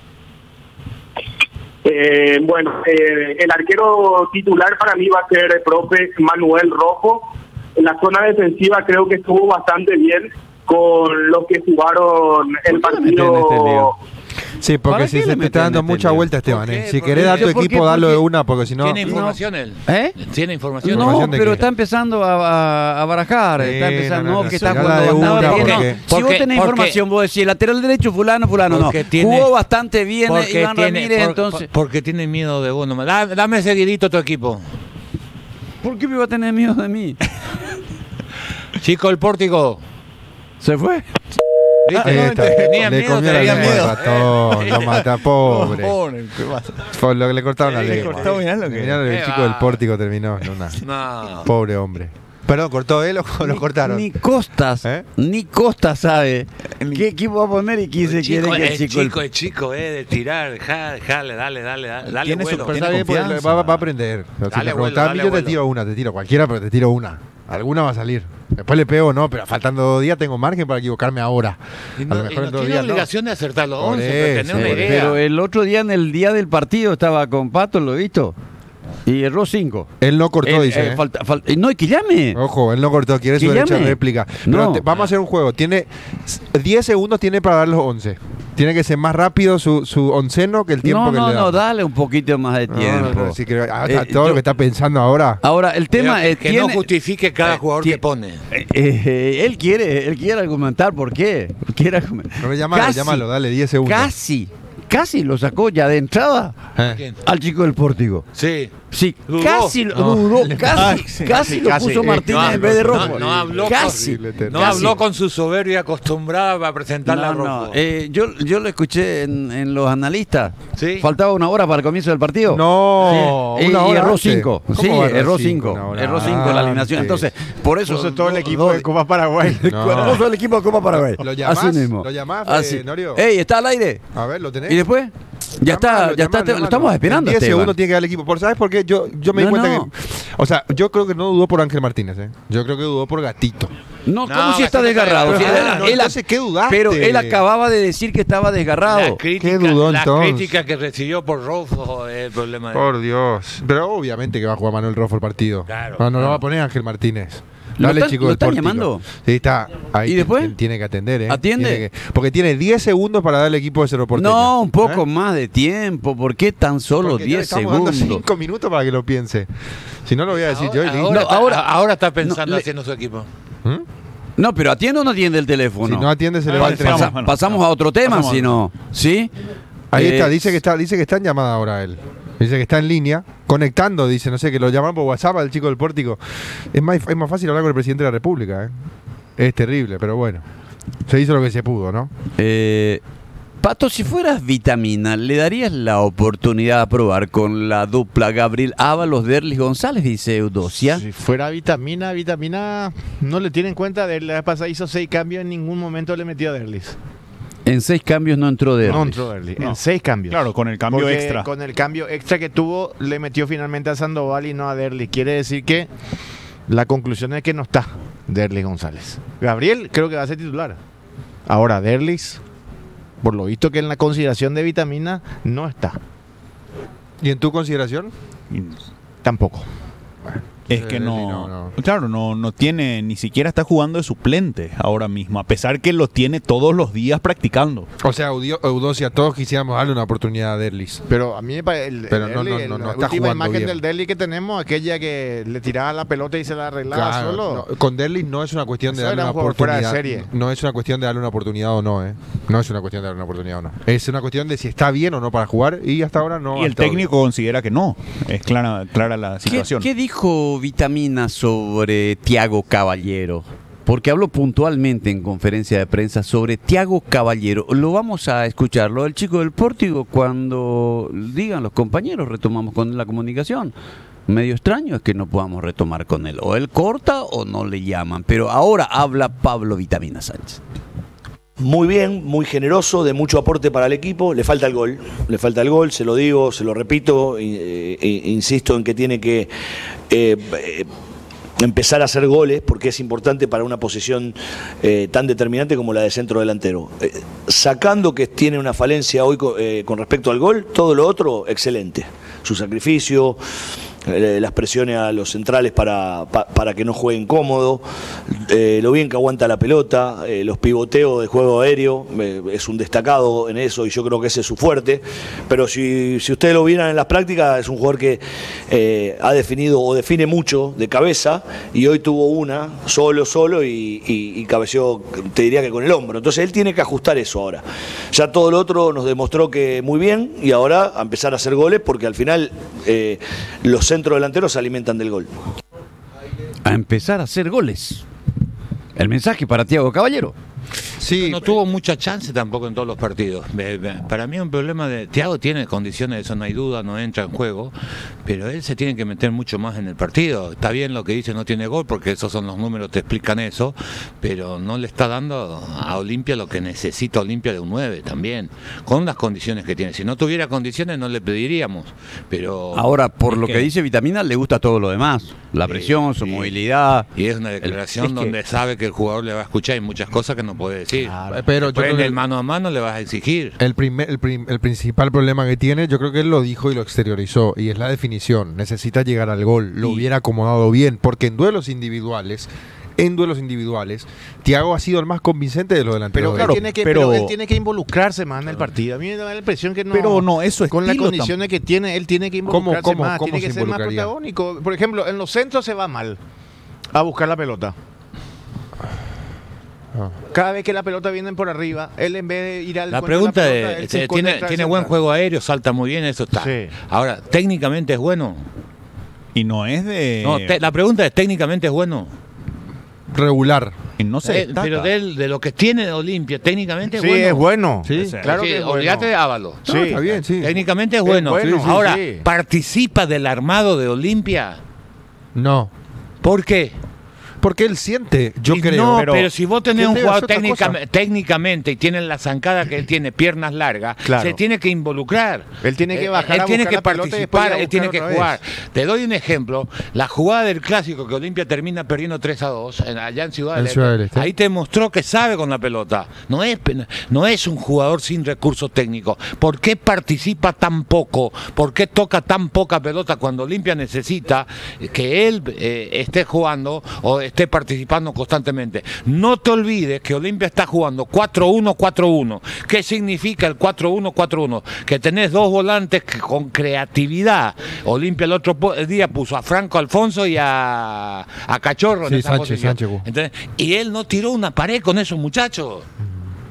[SPEAKER 10] Eh, bueno, eh, el arquero titular para mí va a ser el profe Manuel Rojo. En la zona defensiva creo que estuvo bastante bien con los que jugaron el partido.
[SPEAKER 4] Sí, porque si se te está dando mucha vuelta, Esteban. ¿eh? Si querés dar tu equipo, darlo de una, porque si no...
[SPEAKER 3] ¿Tiene información él?
[SPEAKER 1] ¿Eh?
[SPEAKER 3] ¿Tiene información?
[SPEAKER 1] No,
[SPEAKER 4] ¿Información de
[SPEAKER 1] pero
[SPEAKER 4] qué?
[SPEAKER 1] está empezando a, a, a barajar.
[SPEAKER 4] Sí,
[SPEAKER 1] está empezando,
[SPEAKER 4] no, no,
[SPEAKER 1] no,
[SPEAKER 4] no,
[SPEAKER 1] que
[SPEAKER 4] sí,
[SPEAKER 1] está
[SPEAKER 4] dala de
[SPEAKER 1] jugando
[SPEAKER 4] una,
[SPEAKER 1] bastante bien.
[SPEAKER 4] porque-
[SPEAKER 1] No, si vos
[SPEAKER 3] porque-
[SPEAKER 1] tenés
[SPEAKER 3] porque-
[SPEAKER 1] información, vos decís, lateral derecho fulano, fulano, no.
[SPEAKER 3] Porque tiene-
[SPEAKER 1] Jugó bastante bien
[SPEAKER 3] Porque
[SPEAKER 1] Iván
[SPEAKER 3] tiene,
[SPEAKER 1] Ramírez,
[SPEAKER 3] por-
[SPEAKER 1] entonces...
[SPEAKER 3] porque tiene miedo de vos nomás. Da- Dame seguidito tu equipo.
[SPEAKER 1] ¿Por qué me va a tener miedo de mí?
[SPEAKER 3] Chico, el pórtico.
[SPEAKER 1] ¿Se fue?
[SPEAKER 3] ¿Viste?
[SPEAKER 4] Ahí
[SPEAKER 3] No,
[SPEAKER 4] está.
[SPEAKER 3] tenía
[SPEAKER 4] Le
[SPEAKER 3] miedo,
[SPEAKER 4] comió la
[SPEAKER 3] tenía
[SPEAKER 4] lengua al
[SPEAKER 3] miedo.
[SPEAKER 4] ratón, lo mata, pobre.
[SPEAKER 11] ¿Qué pasa?
[SPEAKER 4] Por lo que le cortaron la
[SPEAKER 11] Le
[SPEAKER 4] lengua.
[SPEAKER 11] cortó, mirá lo que-
[SPEAKER 4] Mirá lo que el
[SPEAKER 3] Qué
[SPEAKER 4] chico del
[SPEAKER 3] va.
[SPEAKER 4] pórtico terminó en una.
[SPEAKER 3] No.
[SPEAKER 4] Pobre hombre. Perdón, ¿cortó él o lo cortaron?
[SPEAKER 1] Ni Costas,
[SPEAKER 4] ¿Eh?
[SPEAKER 1] ni Costas sabe qué equipo va a poner y quién se
[SPEAKER 3] El
[SPEAKER 1] quiere
[SPEAKER 3] chico,
[SPEAKER 1] que el
[SPEAKER 3] es
[SPEAKER 1] chico...
[SPEAKER 3] chico, es chico, eh, de tirar, dejale, dale, dale, dale, dale, dale
[SPEAKER 11] Tiene su-
[SPEAKER 3] vuelo.
[SPEAKER 4] Pero
[SPEAKER 11] tiene
[SPEAKER 4] está bien, porque
[SPEAKER 11] confianza.
[SPEAKER 4] va, va a aprender. O sea, si
[SPEAKER 3] Dale
[SPEAKER 4] me
[SPEAKER 3] vuelo,
[SPEAKER 4] preguntás a mí,
[SPEAKER 3] dale
[SPEAKER 4] yo te
[SPEAKER 3] vuelo.
[SPEAKER 4] tiro una, te tiro cualquiera, pero te tiro una. Alguna va a salir. Después le pego, no, pero faltando dos días tengo margen para equivocarme ahora.
[SPEAKER 3] Y
[SPEAKER 4] A
[SPEAKER 3] no,
[SPEAKER 4] lo
[SPEAKER 3] y
[SPEAKER 4] mejor
[SPEAKER 3] no
[SPEAKER 4] en dos
[SPEAKER 3] tiene
[SPEAKER 4] días no.
[SPEAKER 3] obligación de acertar los
[SPEAKER 4] Por
[SPEAKER 3] once, pero
[SPEAKER 4] eso,
[SPEAKER 3] tener una
[SPEAKER 4] por
[SPEAKER 3] idea.
[SPEAKER 1] Pero el otro día, en el día del partido, estaba con Pato, ¿lo he visto? Y erró cinco.
[SPEAKER 4] Él no cortó,
[SPEAKER 1] Él,
[SPEAKER 4] dice.
[SPEAKER 1] eh,
[SPEAKER 4] ¿eh?
[SPEAKER 1] falta- falta- eh, no, y que llame.
[SPEAKER 4] Ojo, él no cortó, quiere
[SPEAKER 1] Que
[SPEAKER 4] su derecho de
[SPEAKER 1] llame.
[SPEAKER 4] réplica. Pero
[SPEAKER 1] No.
[SPEAKER 4] te- vamos a hacer un juego. Tiene diez segundos tiene para dar los once. Tiene que ser más rápido su, su onceno que el tiempo
[SPEAKER 1] No,
[SPEAKER 4] que
[SPEAKER 1] no,
[SPEAKER 4] le da.
[SPEAKER 1] no, dale un poquito más de
[SPEAKER 4] No,
[SPEAKER 1] tiempo.
[SPEAKER 4] no, no, sí que- ah,
[SPEAKER 1] Eh,
[SPEAKER 4] todo
[SPEAKER 1] yo-
[SPEAKER 4] lo que está pensando ahora.
[SPEAKER 1] Ahora, el tema
[SPEAKER 3] Pero
[SPEAKER 1] es
[SPEAKER 3] que
[SPEAKER 1] tiene-
[SPEAKER 3] no justifique cada
[SPEAKER 1] eh,
[SPEAKER 3] jugador
[SPEAKER 1] tie-
[SPEAKER 3] que pone.
[SPEAKER 1] Eh, eh, él quiere, él quiere argumentar por qué. Quiere argumentar.
[SPEAKER 4] No me llamalo,
[SPEAKER 1] Casi,
[SPEAKER 4] llámalo, dale diez segundos.
[SPEAKER 1] Casi, casi lo sacó ya de entrada
[SPEAKER 4] Eh.
[SPEAKER 3] ¿Quién?
[SPEAKER 1] al chico del Pórtico.
[SPEAKER 3] Sí.
[SPEAKER 1] Sí,
[SPEAKER 3] Dudó.
[SPEAKER 1] casi lo
[SPEAKER 4] No.
[SPEAKER 1] dudó,
[SPEAKER 4] Le-
[SPEAKER 1] casi,
[SPEAKER 4] casi,
[SPEAKER 1] casi lo
[SPEAKER 8] casi.
[SPEAKER 1] puso
[SPEAKER 8] Eh,
[SPEAKER 1] Martínez
[SPEAKER 3] no,
[SPEAKER 1] en vez de
[SPEAKER 3] no,
[SPEAKER 1] Rojo.
[SPEAKER 3] no habló
[SPEAKER 1] casi.
[SPEAKER 4] con-
[SPEAKER 3] No
[SPEAKER 1] casi.
[SPEAKER 3] habló con su soberbia acostumbrada para presentarla a
[SPEAKER 1] No,
[SPEAKER 3] Rojo.
[SPEAKER 1] no, eh, yo, yo lo escuché en, en los analistas.
[SPEAKER 3] Sí.
[SPEAKER 1] Faltaba una hora para el comienzo del partido.
[SPEAKER 4] No,
[SPEAKER 1] Sí.
[SPEAKER 4] una
[SPEAKER 1] y, y
[SPEAKER 4] hora
[SPEAKER 1] erró
[SPEAKER 4] antes.
[SPEAKER 1] cinco.
[SPEAKER 4] ¿Cómo
[SPEAKER 1] Sí,
[SPEAKER 4] va a errar
[SPEAKER 1] erró
[SPEAKER 4] cinco
[SPEAKER 1] cinco.
[SPEAKER 4] una hora
[SPEAKER 1] Erró cinco en la alineación.
[SPEAKER 4] antes?
[SPEAKER 1] Entonces, por eso.
[SPEAKER 8] Puso todo el equipo
[SPEAKER 1] dos-
[SPEAKER 8] de Copa Paraguay.
[SPEAKER 4] No.
[SPEAKER 1] Puso el equipo de Copa Paraguay.
[SPEAKER 4] ¿Lo llamás?
[SPEAKER 1] Así mismo.
[SPEAKER 4] ¿Lo llamás,
[SPEAKER 1] Así.
[SPEAKER 4] eh, Norio?
[SPEAKER 1] Ey, ¿está al aire?
[SPEAKER 4] A ver, ¿lo tenés?
[SPEAKER 1] ¿Y después? Ya está,
[SPEAKER 4] Llamalo,
[SPEAKER 1] ya está,
[SPEAKER 4] llamalo,
[SPEAKER 1] te- lo
[SPEAKER 4] llamalo.
[SPEAKER 1] estamos esperando.
[SPEAKER 4] En diez
[SPEAKER 1] Esteban.
[SPEAKER 4] segundos tiene que dar el equipo. ¿Por sabes por qué? Yo, yo me di
[SPEAKER 1] No,
[SPEAKER 4] cuenta
[SPEAKER 1] no.
[SPEAKER 4] que. O sea, yo creo que no dudó por Ángel Martínez, ¿eh? Yo creo que dudó por Gatito.
[SPEAKER 1] No,
[SPEAKER 3] No,
[SPEAKER 1] ¿cómo si está
[SPEAKER 3] Gatito
[SPEAKER 1] desgarrado?
[SPEAKER 3] está
[SPEAKER 1] Si
[SPEAKER 3] desgarrado.
[SPEAKER 1] él-
[SPEAKER 4] No,
[SPEAKER 1] él-
[SPEAKER 4] entonces, ¿qué dudaste?
[SPEAKER 1] Pero él acababa de decir que estaba
[SPEAKER 3] La
[SPEAKER 1] desgarrado.
[SPEAKER 3] crítica,
[SPEAKER 4] ¿Qué dudó
[SPEAKER 3] la
[SPEAKER 4] entonces?
[SPEAKER 3] crítica que recibió por Rojo es el problema de
[SPEAKER 4] Por Dios. Pero obviamente que va a jugar Manuel Rojo el partido.
[SPEAKER 3] Claro.
[SPEAKER 4] No, no lo va a poner Ángel Martínez.
[SPEAKER 1] ¿Lo
[SPEAKER 4] Dale,
[SPEAKER 1] están-
[SPEAKER 4] chico
[SPEAKER 1] lo
[SPEAKER 4] del
[SPEAKER 1] están
[SPEAKER 4] Pórtico.
[SPEAKER 1] llamando?
[SPEAKER 4] Sí, está. Ahí
[SPEAKER 1] ¿Y
[SPEAKER 4] ti-
[SPEAKER 1] después?
[SPEAKER 4] ti- Tiene que atender, ¿eh?
[SPEAKER 1] ¿Atiende?
[SPEAKER 4] Tiene que- porque tiene diez segundos para darle equipo de Cerro Porteño.
[SPEAKER 1] No, un poco
[SPEAKER 4] ¿Eh?
[SPEAKER 1] más de tiempo. ¿Por qué tan solo
[SPEAKER 4] Porque ya le
[SPEAKER 1] diez
[SPEAKER 4] estamos dando
[SPEAKER 1] segundos?
[SPEAKER 4] cinco minutos para que lo piense. Si no, lo voy a decir yo. y
[SPEAKER 3] Ahora,
[SPEAKER 4] listo.
[SPEAKER 3] ahora,
[SPEAKER 1] No, ahora-
[SPEAKER 3] ahora, ahora está pensando
[SPEAKER 1] no, le-
[SPEAKER 3] haciendo su equipo.
[SPEAKER 4] ¿Mm?
[SPEAKER 1] No, pero atiende o no atiende el teléfono.
[SPEAKER 4] Si no atiende, se le
[SPEAKER 11] Ah,
[SPEAKER 4] va el
[SPEAKER 11] pasa-
[SPEAKER 4] tren.
[SPEAKER 1] Pasa-
[SPEAKER 11] bueno,
[SPEAKER 1] pasamos a otro tema,
[SPEAKER 11] pasamos a
[SPEAKER 1] si no. ¿Sí?
[SPEAKER 4] Ahí
[SPEAKER 1] Eh,
[SPEAKER 4] está, dice que está, dice que está en llamada ahora él. Dice que está en línea, conectando, dice, no sé, que lo llaman por WhatsApp al chico del Pórtico. Es más, es más fácil hablar con el presidente de la República, ¿eh? Es terrible, pero bueno. Se hizo lo que se pudo, ¿no?
[SPEAKER 1] eh, Pato, si fueras Vitamina, ¿le darías la oportunidad a probar con la dupla Gabriel Ábalos, Derlis González, dice Eudocia?
[SPEAKER 8] Si fuera Vitamina, Vitamina no le tiene en cuenta. De la pasada hizo seis cambios, en ningún momento le metió a Derlis.
[SPEAKER 1] En seis cambios no entró Derlis.
[SPEAKER 8] No entró Derlis,
[SPEAKER 2] No.
[SPEAKER 8] en seis cambios.
[SPEAKER 2] Claro, con el cambio
[SPEAKER 8] Porque
[SPEAKER 2] extra.
[SPEAKER 8] Con el cambio extra que tuvo, le metió finalmente a Sandoval y no a Derlis. Quiere decir que la conclusión es que no está Derlis González. Gabriel creo que va a ser titular. Ahora Derlis, por lo visto que en la consideración de Vitamina, no está.
[SPEAKER 4] ¿Y en tu consideración?
[SPEAKER 8] Tampoco.
[SPEAKER 2] Es que
[SPEAKER 4] Eh,
[SPEAKER 2] no,
[SPEAKER 4] no, no.
[SPEAKER 2] claro, no, no tiene, ni siquiera está jugando de suplente ahora mismo, a pesar que lo tiene todos los días practicando.
[SPEAKER 4] O sea, Eudio- Eudocia, todos quisiéramos darle una oportunidad a Derlis.
[SPEAKER 8] Pero a mí me parece el,
[SPEAKER 4] Pero
[SPEAKER 8] el
[SPEAKER 4] no, no,
[SPEAKER 8] Derli,
[SPEAKER 4] no,
[SPEAKER 8] el-
[SPEAKER 4] no
[SPEAKER 8] la
[SPEAKER 4] está
[SPEAKER 8] última
[SPEAKER 4] jugando
[SPEAKER 8] imagen
[SPEAKER 4] bien.
[SPEAKER 8] del Derli que tenemos, aquella que le tiraba la pelota y se la arreglaba
[SPEAKER 4] Claro,
[SPEAKER 8] solo.
[SPEAKER 4] no, con Derlis no es una cuestión de
[SPEAKER 8] Eso
[SPEAKER 4] darle
[SPEAKER 8] era
[SPEAKER 4] una
[SPEAKER 8] un jugador fuera de
[SPEAKER 4] oportunidad.
[SPEAKER 8] serie.
[SPEAKER 4] No es una cuestión de darle una oportunidad o no, ¿eh? No es una cuestión de darle una oportunidad o no. Es una cuestión de si está bien o no para jugar y hasta ahora no.
[SPEAKER 2] y el
[SPEAKER 4] ha estado
[SPEAKER 2] técnico considera que no. Es clara, clara la
[SPEAKER 1] ¿Qué,
[SPEAKER 2] situación.
[SPEAKER 1] qué dijo Vitamina sobre Thiago Caballero? Porque habló puntualmente en conferencia de prensa sobre Thiago Caballero. Lo vamos a escucharlo. El chico del Pórtigo, cuando digan los compañeros, retomamos con él la comunicación. Medio extraño es que no podamos retomar con él. O él corta o no le llaman. Pero ahora habla Pablo Vitamina Sánchez.
[SPEAKER 11] Muy bien, muy generoso, de mucho aporte para el equipo. Le falta el gol, le falta el gol, se lo digo, se lo repito, e, e, insisto en que tiene que eh, eh, empezar a hacer goles porque es importante para una posición eh, tan determinante como la de centro delantero. Eh, sacando que tiene una falencia hoy con, eh, con respecto al gol, todo lo otro, excelente. Su sacrificio, eh, las presiones a los centrales para, pa, para que no jueguen cómodo, eh, lo bien que aguanta la pelota, eh, los pivoteos de juego aéreo, eh, es un destacado en eso y yo creo que ese es su fuerte, pero si, si ustedes lo vieran en las prácticas, es un jugador que eh, ha definido o define mucho de cabeza y hoy tuvo una solo, solo y, y, y cabeceó, te diría que con el hombro, entonces él tiene que ajustar eso ahora. Ya todo lo otro nos demostró que muy bien y ahora a empezar a hacer goles porque al final eh, los centros delanteros se alimentan del gol.
[SPEAKER 1] A empezar a hacer goles. El mensaje para Thiago Caballero.
[SPEAKER 4] Sí,
[SPEAKER 3] No tuvo mucha chance tampoco en todos los partidos. Eh, eh, Para mí es un problema de... Thiago tiene condiciones, eso no hay duda, no entra en juego, pero él se tiene que meter mucho más en el partido. Está bien lo que dice, no tiene gol, porque esos son los números, te explican eso, pero no le está dando a Olimpia lo que necesita Olimpia de un nueve también, con las condiciones que tiene. Si no tuviera condiciones no le pediríamos, pero...
[SPEAKER 1] Ahora, por
[SPEAKER 3] es
[SPEAKER 1] lo que dice Vitamina, le gusta todo lo demás. La presión, su
[SPEAKER 3] y-
[SPEAKER 1] movilidad.
[SPEAKER 3] Y es una declaración
[SPEAKER 1] es que-
[SPEAKER 3] donde sabe que el jugador le va a escuchar y muchas cosas que no puede decir.
[SPEAKER 4] pero yo
[SPEAKER 3] Después,
[SPEAKER 4] creo
[SPEAKER 3] en
[SPEAKER 4] que
[SPEAKER 3] el
[SPEAKER 4] el-
[SPEAKER 3] mano a mano le vas a exigir.
[SPEAKER 4] El, primer, el, prim- el principal problema que tiene, yo creo que él lo dijo y lo exteriorizó, y es la definición. Necesita llegar al gol, lo
[SPEAKER 3] Y-
[SPEAKER 4] hubiera acomodado bien, porque en duelos individuales, en duelos individuales, Thiago ha sido el más convincente de los delanteros.
[SPEAKER 8] Pero,
[SPEAKER 4] de
[SPEAKER 8] él
[SPEAKER 4] él.
[SPEAKER 8] tiene que,
[SPEAKER 2] pero-
[SPEAKER 8] pero él tiene que involucrarse más en el partido. A mí me da la impresión que no.
[SPEAKER 2] Pero no, eso es
[SPEAKER 8] con las
[SPEAKER 2] estilo
[SPEAKER 8] condiciones que tiene, él tiene que involucrarse
[SPEAKER 4] cómo-
[SPEAKER 8] más.
[SPEAKER 4] cómo
[SPEAKER 8] tiene
[SPEAKER 4] se
[SPEAKER 8] que ser más
[SPEAKER 4] involucraría?
[SPEAKER 8] protagónico. Por ejemplo, en los centros se va mal a buscar la pelota.
[SPEAKER 4] Ah.
[SPEAKER 8] Cada vez que la pelota viene por arriba, él en vez de ir al
[SPEAKER 3] La
[SPEAKER 8] encuentro de
[SPEAKER 3] pregunta
[SPEAKER 8] pelota,
[SPEAKER 3] es,
[SPEAKER 8] él se
[SPEAKER 3] eh,
[SPEAKER 8] esconde
[SPEAKER 3] tiene,
[SPEAKER 8] detrás
[SPEAKER 3] tiene
[SPEAKER 8] del
[SPEAKER 3] buen
[SPEAKER 8] central.
[SPEAKER 3] juego aéreo, salta muy bien, eso está.
[SPEAKER 8] Sí.
[SPEAKER 3] Ahora, técnicamente es bueno.
[SPEAKER 2] Y no es de...
[SPEAKER 3] No, te- la pregunta es, técnicamente es bueno.
[SPEAKER 4] Regular.
[SPEAKER 2] y no se
[SPEAKER 3] Eh,
[SPEAKER 2] destaca.
[SPEAKER 3] pero de, él- de lo que tiene Olimpia, técnicamente es
[SPEAKER 8] Sí,
[SPEAKER 3] bueno.
[SPEAKER 8] es bueno.
[SPEAKER 4] Sí.
[SPEAKER 8] claro
[SPEAKER 3] Sí,
[SPEAKER 8] que es bueno.
[SPEAKER 3] olvídate de Ávalo.
[SPEAKER 8] Sí.
[SPEAKER 4] No, está bien, sí.
[SPEAKER 3] Técnicamente es
[SPEAKER 8] Es
[SPEAKER 3] bueno.
[SPEAKER 8] bueno, sí, sí,
[SPEAKER 3] Ahora,
[SPEAKER 8] sí.
[SPEAKER 3] ¿participa del armado de Olimpia?
[SPEAKER 4] No.
[SPEAKER 3] ¿Por qué?
[SPEAKER 4] Porque él siente, yo
[SPEAKER 3] Y
[SPEAKER 4] creo.
[SPEAKER 3] No,
[SPEAKER 2] pero-
[SPEAKER 3] pero, si vos tenés
[SPEAKER 4] que él
[SPEAKER 3] un
[SPEAKER 4] debe
[SPEAKER 3] jugador
[SPEAKER 4] hacer otra
[SPEAKER 3] técnica-
[SPEAKER 4] cosa.
[SPEAKER 3] técnicamente y tiene la zancada que él tiene, piernas largas,
[SPEAKER 8] Claro.
[SPEAKER 3] se tiene que involucrar.
[SPEAKER 8] Él tiene que
[SPEAKER 3] Eh,
[SPEAKER 8] bajar
[SPEAKER 3] Él
[SPEAKER 8] a
[SPEAKER 3] tiene
[SPEAKER 8] buscar
[SPEAKER 3] que
[SPEAKER 8] la pelota y después ir
[SPEAKER 3] participar,
[SPEAKER 8] a
[SPEAKER 3] él tiene que
[SPEAKER 8] buscar
[SPEAKER 3] jugar.
[SPEAKER 8] otra
[SPEAKER 3] Te doy un ejemplo. La jugada del clásico que Olimpia termina perdiendo tres a dos en- allá en Ciudad
[SPEAKER 4] En
[SPEAKER 3] del Este.
[SPEAKER 4] Ciudad del Este.
[SPEAKER 3] Ahí te mostró que sabe con la pelota. No es, pen- no es un jugador sin recursos técnicos. ¿Por qué participa tan poco? ¿Por qué toca tan poca pelota cuando Olimpia necesita que él eh, esté jugando o esté participando constantemente? No te olvides que Olimpia está jugando cuatro uno cuatro uno. ¿Qué significa el cuatro uno cuatro uno? Que tenés dos volantes que- con creatividad. Olimpia el otro po- día puso a Franco Alfonso y a, a Cachorro en
[SPEAKER 4] Sí,
[SPEAKER 3] esa
[SPEAKER 4] Sánchez,
[SPEAKER 3] posición.
[SPEAKER 4] Sánchez jugó.
[SPEAKER 3] Entonces, y él no tiró una pared con esos muchachos.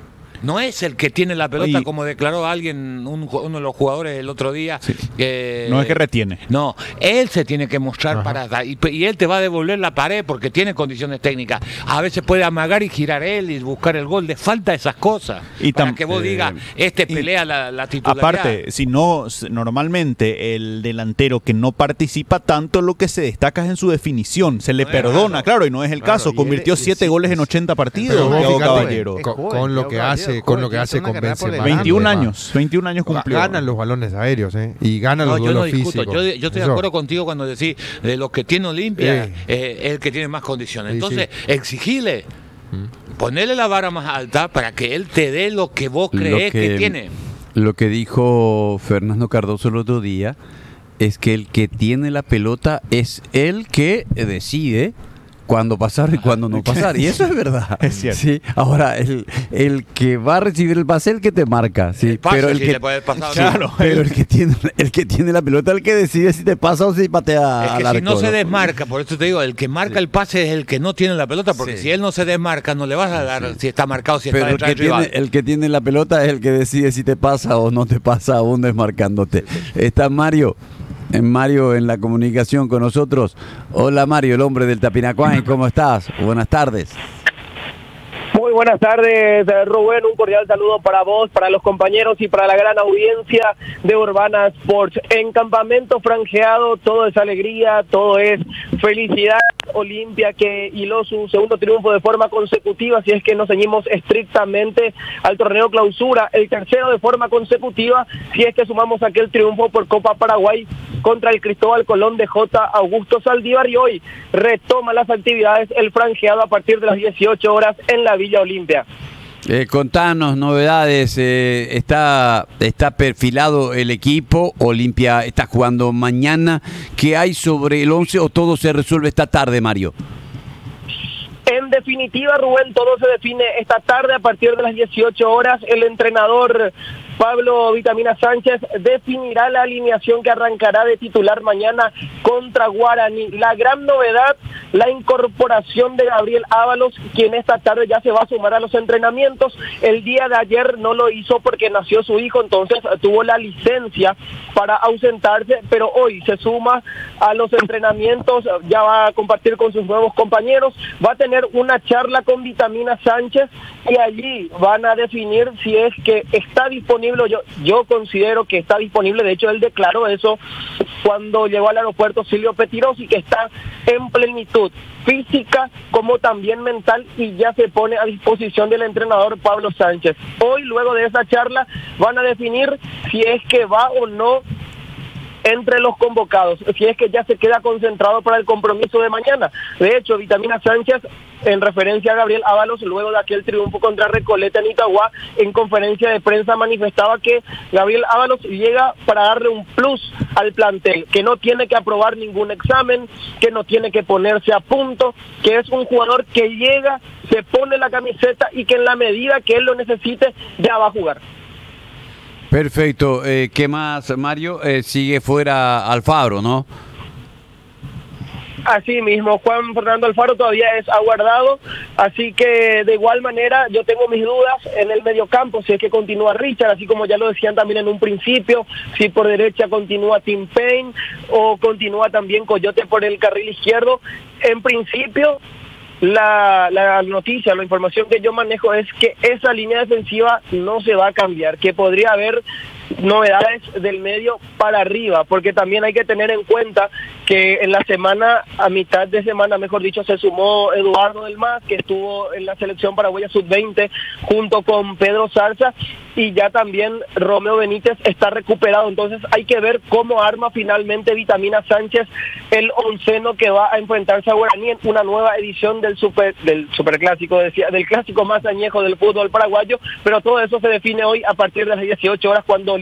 [SPEAKER 3] no es el que tiene la pelota,
[SPEAKER 2] Y-
[SPEAKER 3] como declaró alguien, un ju- uno de los jugadores el otro día. que-
[SPEAKER 2] No es que retiene.
[SPEAKER 3] No, él se tiene que mostrar
[SPEAKER 4] Ajá.
[SPEAKER 3] para dar, y, y él te va a devolver la pared porque tiene condiciones técnicas. A veces puede amagar y girar él y buscar el gol. Le falta esas cosas.
[SPEAKER 2] Y
[SPEAKER 3] para
[SPEAKER 2] tam-
[SPEAKER 3] que vos
[SPEAKER 2] eh,
[SPEAKER 3] digas, este
[SPEAKER 2] y-
[SPEAKER 3] pelea la, la titularidad.
[SPEAKER 2] Aparte, si no, s- normalmente el delantero que no participa tanto, lo que se destaca es en su definición. Se le
[SPEAKER 3] No,
[SPEAKER 2] perdona,
[SPEAKER 3] claro.
[SPEAKER 2] claro, y no es el
[SPEAKER 8] Claro,
[SPEAKER 2] caso.
[SPEAKER 8] y
[SPEAKER 2] Convirtió
[SPEAKER 8] él- y
[SPEAKER 2] siete
[SPEAKER 8] sí,
[SPEAKER 2] goles en
[SPEAKER 8] es-
[SPEAKER 2] ochenta partidos,
[SPEAKER 4] Pero vos
[SPEAKER 2] Thiago
[SPEAKER 4] fíjate,
[SPEAKER 2] Caballero.
[SPEAKER 8] es
[SPEAKER 4] con,
[SPEAKER 8] joven,
[SPEAKER 4] con lo
[SPEAKER 8] Thiago
[SPEAKER 4] que
[SPEAKER 8] Caballero,
[SPEAKER 4] hace,
[SPEAKER 8] es
[SPEAKER 4] con lo
[SPEAKER 8] joven,
[SPEAKER 4] que hace
[SPEAKER 8] tiene una
[SPEAKER 4] con
[SPEAKER 8] carrera por
[SPEAKER 4] Benzema.
[SPEAKER 8] delante.
[SPEAKER 2] veintiún
[SPEAKER 4] además.
[SPEAKER 2] años, veintiún años cumplió.
[SPEAKER 4] Ganan los balones aéreos, ¿eh? Y ganan
[SPEAKER 3] No,
[SPEAKER 4] los
[SPEAKER 3] yo no
[SPEAKER 4] duelos
[SPEAKER 3] discuto.
[SPEAKER 4] físicos.
[SPEAKER 3] Yo, yo estoy de
[SPEAKER 4] Eso.
[SPEAKER 3] acuerdo contigo cuando decís de los que tiene Olimpia,
[SPEAKER 4] Sí.
[SPEAKER 3] eh, es el que tiene más condiciones.
[SPEAKER 4] Sí,
[SPEAKER 3] Entonces,
[SPEAKER 4] sí.
[SPEAKER 3] exigile, ponerle la vara más alta para que él te dé lo que vos crees
[SPEAKER 1] Lo
[SPEAKER 3] que, tiene.
[SPEAKER 1] Lo que dijo Fernando Cardoso el otro día es que el que tiene la pelota es el que decide cuándo pasar y cuándo no pasar. Y eso es verdad.
[SPEAKER 2] Es cierto.
[SPEAKER 1] Sí. Ahora, el, el que va a recibir el pase es el que te marca. Sí.
[SPEAKER 3] El pase,
[SPEAKER 1] pero el
[SPEAKER 3] sí,
[SPEAKER 1] que,
[SPEAKER 3] le puede pasar.
[SPEAKER 1] Sí,
[SPEAKER 2] Claro.
[SPEAKER 1] pero el que tiene el que tiene la pelota es el que decide si te pasa o si patea
[SPEAKER 3] Es
[SPEAKER 1] al
[SPEAKER 3] que
[SPEAKER 1] arco.
[SPEAKER 3] si no se
[SPEAKER 1] ¿no?
[SPEAKER 3] desmarca, por eso te digo, el que marca el pase es el que no tiene la pelota, porque
[SPEAKER 1] Sí.
[SPEAKER 3] si él no se desmarca, no le vas a dar si está marcado, si
[SPEAKER 1] Pero
[SPEAKER 3] está
[SPEAKER 1] el
[SPEAKER 3] detrás
[SPEAKER 1] que,
[SPEAKER 3] del rival.
[SPEAKER 1] tiene, el que tiene la pelota es el que decide si te pasa o no te pasa, aún desmarcándote. Está Mario, en Mario en la comunicación con nosotros. Hola Mario, el hombre del Tapinacuán, ¿cómo estás? Buenas tardes.
[SPEAKER 10] Muy buenas tardes, eh, Rubén. Un cordial saludo para vos, para los compañeros y para la gran audiencia de Urbana Sports. En campamento franjeado, todo es alegría, todo es felicidad. Olimpia que hiló su segundo triunfo de forma consecutiva, si es que nos ceñimos estrictamente al torneo clausura, el tercero de forma consecutiva, si es que sumamos aquel triunfo por Copa Paraguay contra el Cristóbal Colón de J. Augusto Saldívar, y hoy retoma las actividades el franjeado a partir de las dieciocho horas en la Villa Olimpia.
[SPEAKER 1] Eh, contanos novedades, eh, está, está perfilado el equipo, Olimpia está jugando mañana, ¿qué hay sobre el once o todo se resuelve esta tarde, Mario?
[SPEAKER 10] En definitiva, Rubén, todo se define esta tarde a partir de las dieciocho horas. El entrenador Pablo Vitamina Sánchez definirá la alineación que arrancará de titular mañana contra Guaraní. La gran novedad, la incorporación de Gabriel Ábalos, quien esta tarde ya se va a sumar a los entrenamientos. El día de ayer no lo hizo porque nació su hijo, entonces tuvo la licencia para ausentarse, pero hoy se suma a los entrenamientos, ya va a compartir con sus nuevos compañeros, va a tener una charla con Vitamina Sánchez y allí van a definir si es que está disponible. Yo, yo considero que está disponible, de hecho él declaró eso cuando llegó al aeropuerto Silvio Petirosi, que está en plenitud física como también mental y ya se pone a disposición del entrenador Pablo Sánchez. Hoy, luego de esa charla, van a definir si es que va o no entre los convocados, si es que ya se queda concentrado para el compromiso de mañana. De hecho, Vitamina Sánchez, en referencia a Gabriel Ábalos, luego de aquel triunfo contra Recoleta en Itagua, en conferencia de prensa manifestaba que Gabriel Ábalos llega para darle un plus al plantel, que no tiene que aprobar ningún examen, que no tiene que ponerse a punto, que es un jugador que llega, se pone la camiseta y que en la medida que él lo necesite ya va a jugar.
[SPEAKER 1] Perfecto, eh, ¿qué más, Mario? Eh, sigue fuera Alfaro, ¿no?
[SPEAKER 10] Así mismo, Juan Fernando Alfaro todavía es aguardado, así que de igual manera yo tengo mis dudas en el mediocampo, si es que continúa Richard, así como ya lo decían también en un principio, si por derecha continúa Tim Payne o continúa también Coyote por el carril izquierdo. En principio, La, la noticia, la información que yo manejo es que esa línea defensiva no se va a cambiar, que podría haber novedades del medio para arriba, porque también hay que tener en cuenta que en la semana, a mitad de semana, mejor dicho, se sumó Eduardo del Mas, que estuvo en la selección paraguaya sub veinte junto con Pedro Zarza, y ya también Romeo Benítez está recuperado, entonces hay que ver cómo arma finalmente Vitamina Sánchez el onceno que va a enfrentarse a Guaraní en una nueva edición del super del superclásico, decía, del clásico más añejo del fútbol paraguayo, pero todo eso se define hoy a partir de las dieciocho horas cuando Olimpia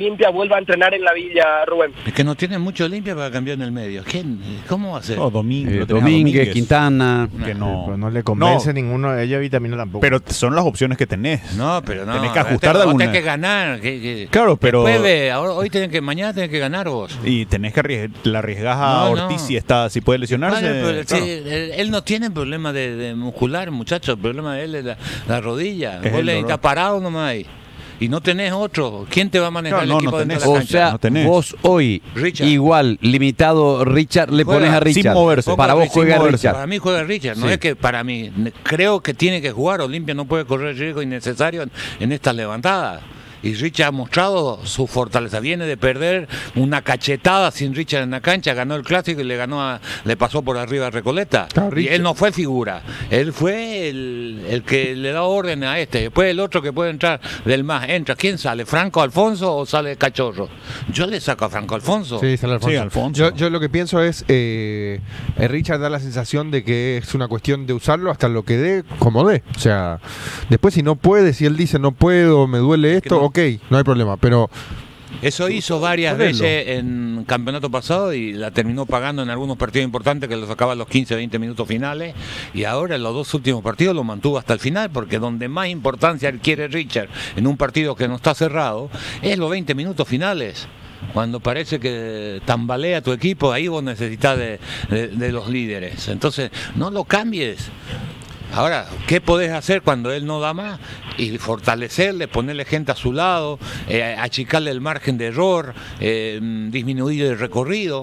[SPEAKER 12] Olimpia vuelva a entrenar en la Villa, Rubén.
[SPEAKER 3] Es que no tiene mucho Olimpia para cambiar en el medio. ¿Quién? ¿Cómo va a ser?
[SPEAKER 2] Oh, Domingo,
[SPEAKER 1] Eh,
[SPEAKER 2] lo tenés a
[SPEAKER 1] Domínguez,
[SPEAKER 2] Domínguez,
[SPEAKER 1] Quintana.
[SPEAKER 2] que no,
[SPEAKER 8] Pero no le convence
[SPEAKER 2] no,
[SPEAKER 8] ninguno de ellos y también tampoco.
[SPEAKER 2] pero son las opciones que tenés.
[SPEAKER 3] No, pero no.
[SPEAKER 2] Tenés que ajustar de
[SPEAKER 3] vos
[SPEAKER 2] alguna.
[SPEAKER 3] tenés que ganar. Que, que,
[SPEAKER 2] Claro, pero-
[SPEAKER 3] Después de, ahora, hoy tenés que, mañana tenés que ganar vos.
[SPEAKER 2] Y tenés que arriesgar, la arriesgás a
[SPEAKER 3] No, no.
[SPEAKER 2] Ortiz si está, si puede lesionarse.
[SPEAKER 3] Vale, pero,
[SPEAKER 2] claro.
[SPEAKER 3] sí, él, él no tiene problema de, de muscular, muchacho. El problema de él es la, la rodilla.
[SPEAKER 2] Es
[SPEAKER 3] Vos
[SPEAKER 2] el
[SPEAKER 3] le
[SPEAKER 2] dolor.
[SPEAKER 3] estás parado nomás ahí. Y no tenés otro. ¿Quién te va a manejar
[SPEAKER 2] Claro,
[SPEAKER 3] el
[SPEAKER 2] no,
[SPEAKER 3] equipo
[SPEAKER 2] no
[SPEAKER 3] dentro
[SPEAKER 2] tenés.
[SPEAKER 3] de la
[SPEAKER 1] O
[SPEAKER 3] cancha?
[SPEAKER 1] sea,
[SPEAKER 2] no tenés.
[SPEAKER 1] vos hoy,
[SPEAKER 3] Richard.
[SPEAKER 1] igual, limitado Richard, le
[SPEAKER 3] Juega
[SPEAKER 1] pones a
[SPEAKER 2] sin
[SPEAKER 1] Richard.
[SPEAKER 2] moverse.
[SPEAKER 1] Para vos
[SPEAKER 3] Sin
[SPEAKER 1] juega
[SPEAKER 2] moverse.
[SPEAKER 1] Richard.
[SPEAKER 3] Para mí juega Richard, no
[SPEAKER 1] Sí.
[SPEAKER 3] es que para mí. Creo que tiene que jugar. Olimpia no puede correr riesgo innecesario en, en estas levantadas. Y Richard ha mostrado su fortaleza. Viene de perder una cachetada sin Richard en la cancha, ganó el clásico y le ganó a, le pasó por arriba a Recoleta.
[SPEAKER 4] Claro,
[SPEAKER 3] Y
[SPEAKER 4] Richard.
[SPEAKER 3] él no fue figura. Él fue el, el que le da orden a este. Después el otro que puede entrar del más. Entra. ¿Quién sale? ¿Franco Alfonso o sale Cachorro? Yo le saco a Franco Alfonso.
[SPEAKER 4] Sí, sale Alfonso.
[SPEAKER 2] Sí, Alfonso.
[SPEAKER 4] Yo, yo lo que pienso es, eh, eh, Richard da la sensación de que es una cuestión de usarlo hasta lo que dé, como dé. O sea, después si no puede, si él dice no puedo, me duele esto,
[SPEAKER 3] no-
[SPEAKER 4] ok, no hay problema. Pero
[SPEAKER 3] Eso hizo varias
[SPEAKER 4] Ponelo.
[SPEAKER 3] veces en campeonato pasado y la terminó pagando en algunos partidos importantes que lo sacaba a los quince, veinte minutos finales, y ahora en los dos últimos partidos lo mantuvo hasta el final, porque donde más importancia adquiere Richard en un partido que no está cerrado es los veinte minutos finales. Cuando parece que tambalea tu equipo, ahí vos necesitas de, de- de los líderes. Entonces, no lo cambies. Ahora, ¿qué podés hacer cuando él no da más? Y fortalecerle, ponerle gente a su lado, eh, achicarle el margen de error, eh, disminuir el recorrido.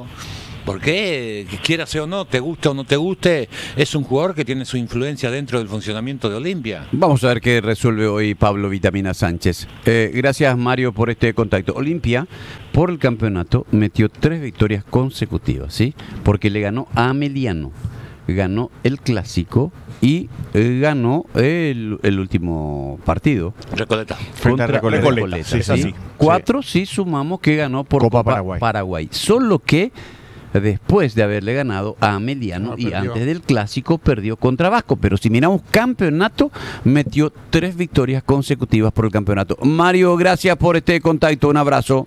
[SPEAKER 3] Porque, eh, quiera sea o no, te guste o no te guste, es un jugador que tiene su influencia dentro del funcionamiento de Olimpia.
[SPEAKER 1] Vamos a ver qué resuelve hoy Pablo Vitamina Sánchez. Eh, gracias, Mario, por este contacto. Olimpia, por el campeonato, metió tres victorias consecutivas, ¿sí? Porque le ganó a Ameliano, ganó el Clásico y eh, ganó el, el último partido.
[SPEAKER 3] Recoleta.
[SPEAKER 8] Frente a
[SPEAKER 1] Contra
[SPEAKER 8] Recoleta.
[SPEAKER 1] Recoleta,
[SPEAKER 2] Sí, es
[SPEAKER 1] ¿sí?
[SPEAKER 2] así.
[SPEAKER 1] Cuatro sí sumamos que ganó por
[SPEAKER 8] Copa
[SPEAKER 1] Copa
[SPEAKER 8] Paraguay.
[SPEAKER 1] Paraguay. Solo que después de haberle ganado a Ameliano
[SPEAKER 4] No,
[SPEAKER 1] y
[SPEAKER 4] perdió.
[SPEAKER 1] antes del Clásico perdió contra Vasco. Pero si miramos campeonato, metió tres victorias consecutivas por el campeonato. Mario, gracias por este contacto. Un abrazo.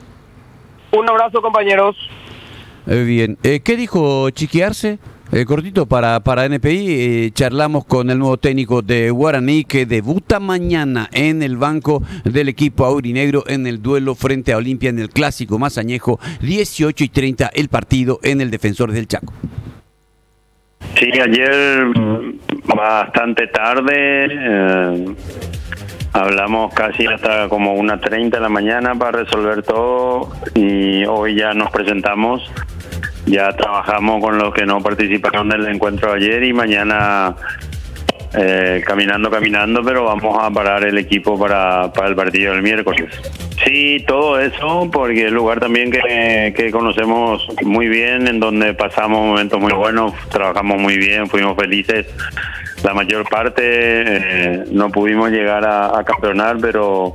[SPEAKER 12] Un abrazo, compañeros.
[SPEAKER 1] Eh, bien. Eh, ¿Qué dijo Chiquiarse? Eh, cortito para, para N P I, eh, charlamos con el nuevo técnico de Guaraní que debuta mañana en el banco del equipo aurinegro en el duelo frente a Olimpia en el Clásico más añejo, dieciocho y treinta el partido en el Defensores del Chaco.
[SPEAKER 6] Sí, ayer mm, bastante tarde, eh, hablamos casi hasta como una treinta de la mañana para resolver todo y hoy ya nos presentamos, ya trabajamos con los que no participaron del encuentro de ayer y mañana eh, caminando, caminando, pero vamos a parar el equipo para, para el partido del miércoles. Sí, todo eso, porque el lugar también que, que conocemos muy bien, en donde pasamos momentos muy buenos, trabajamos muy bien, fuimos felices. La mayor parte eh, no pudimos llegar a, a campeonar, pero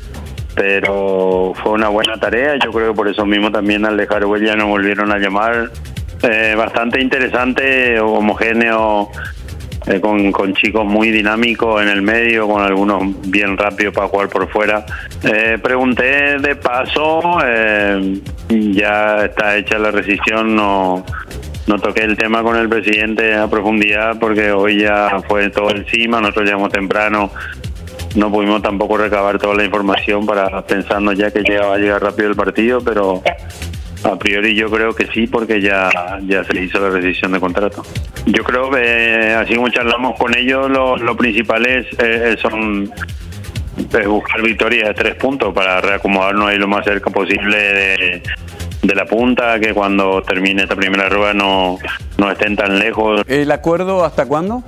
[SPEAKER 6] pero fue una buena tarea. Yo creo que por eso mismo también al dejar huella nos volvieron a llamar. Eh, bastante interesante, homogéneo, eh, con, con chicos muy dinámicos en el medio, con algunos bien rápidos para jugar por fuera. Eh, pregunté de paso, eh, ya está hecha la rescisión, no, no toqué el tema con el presidente a profundidad porque hoy ya fue todo encima, nosotros llegamos temprano, no pudimos tampoco recabar toda la información para pensando ya que llegaba a llegar rápido el partido, pero a priori yo creo que sí, porque ya ya se hizo la rescisión de contrato. Yo creo que eh, así como charlamos con ellos, lo, lo principal es eh, son es buscar victorias de tres puntos para reacomodarnos ahí lo más cerca posible de, de la punta, que cuando termine esta primera rueda no, no estén tan lejos.
[SPEAKER 1] ¿El acuerdo hasta cuándo?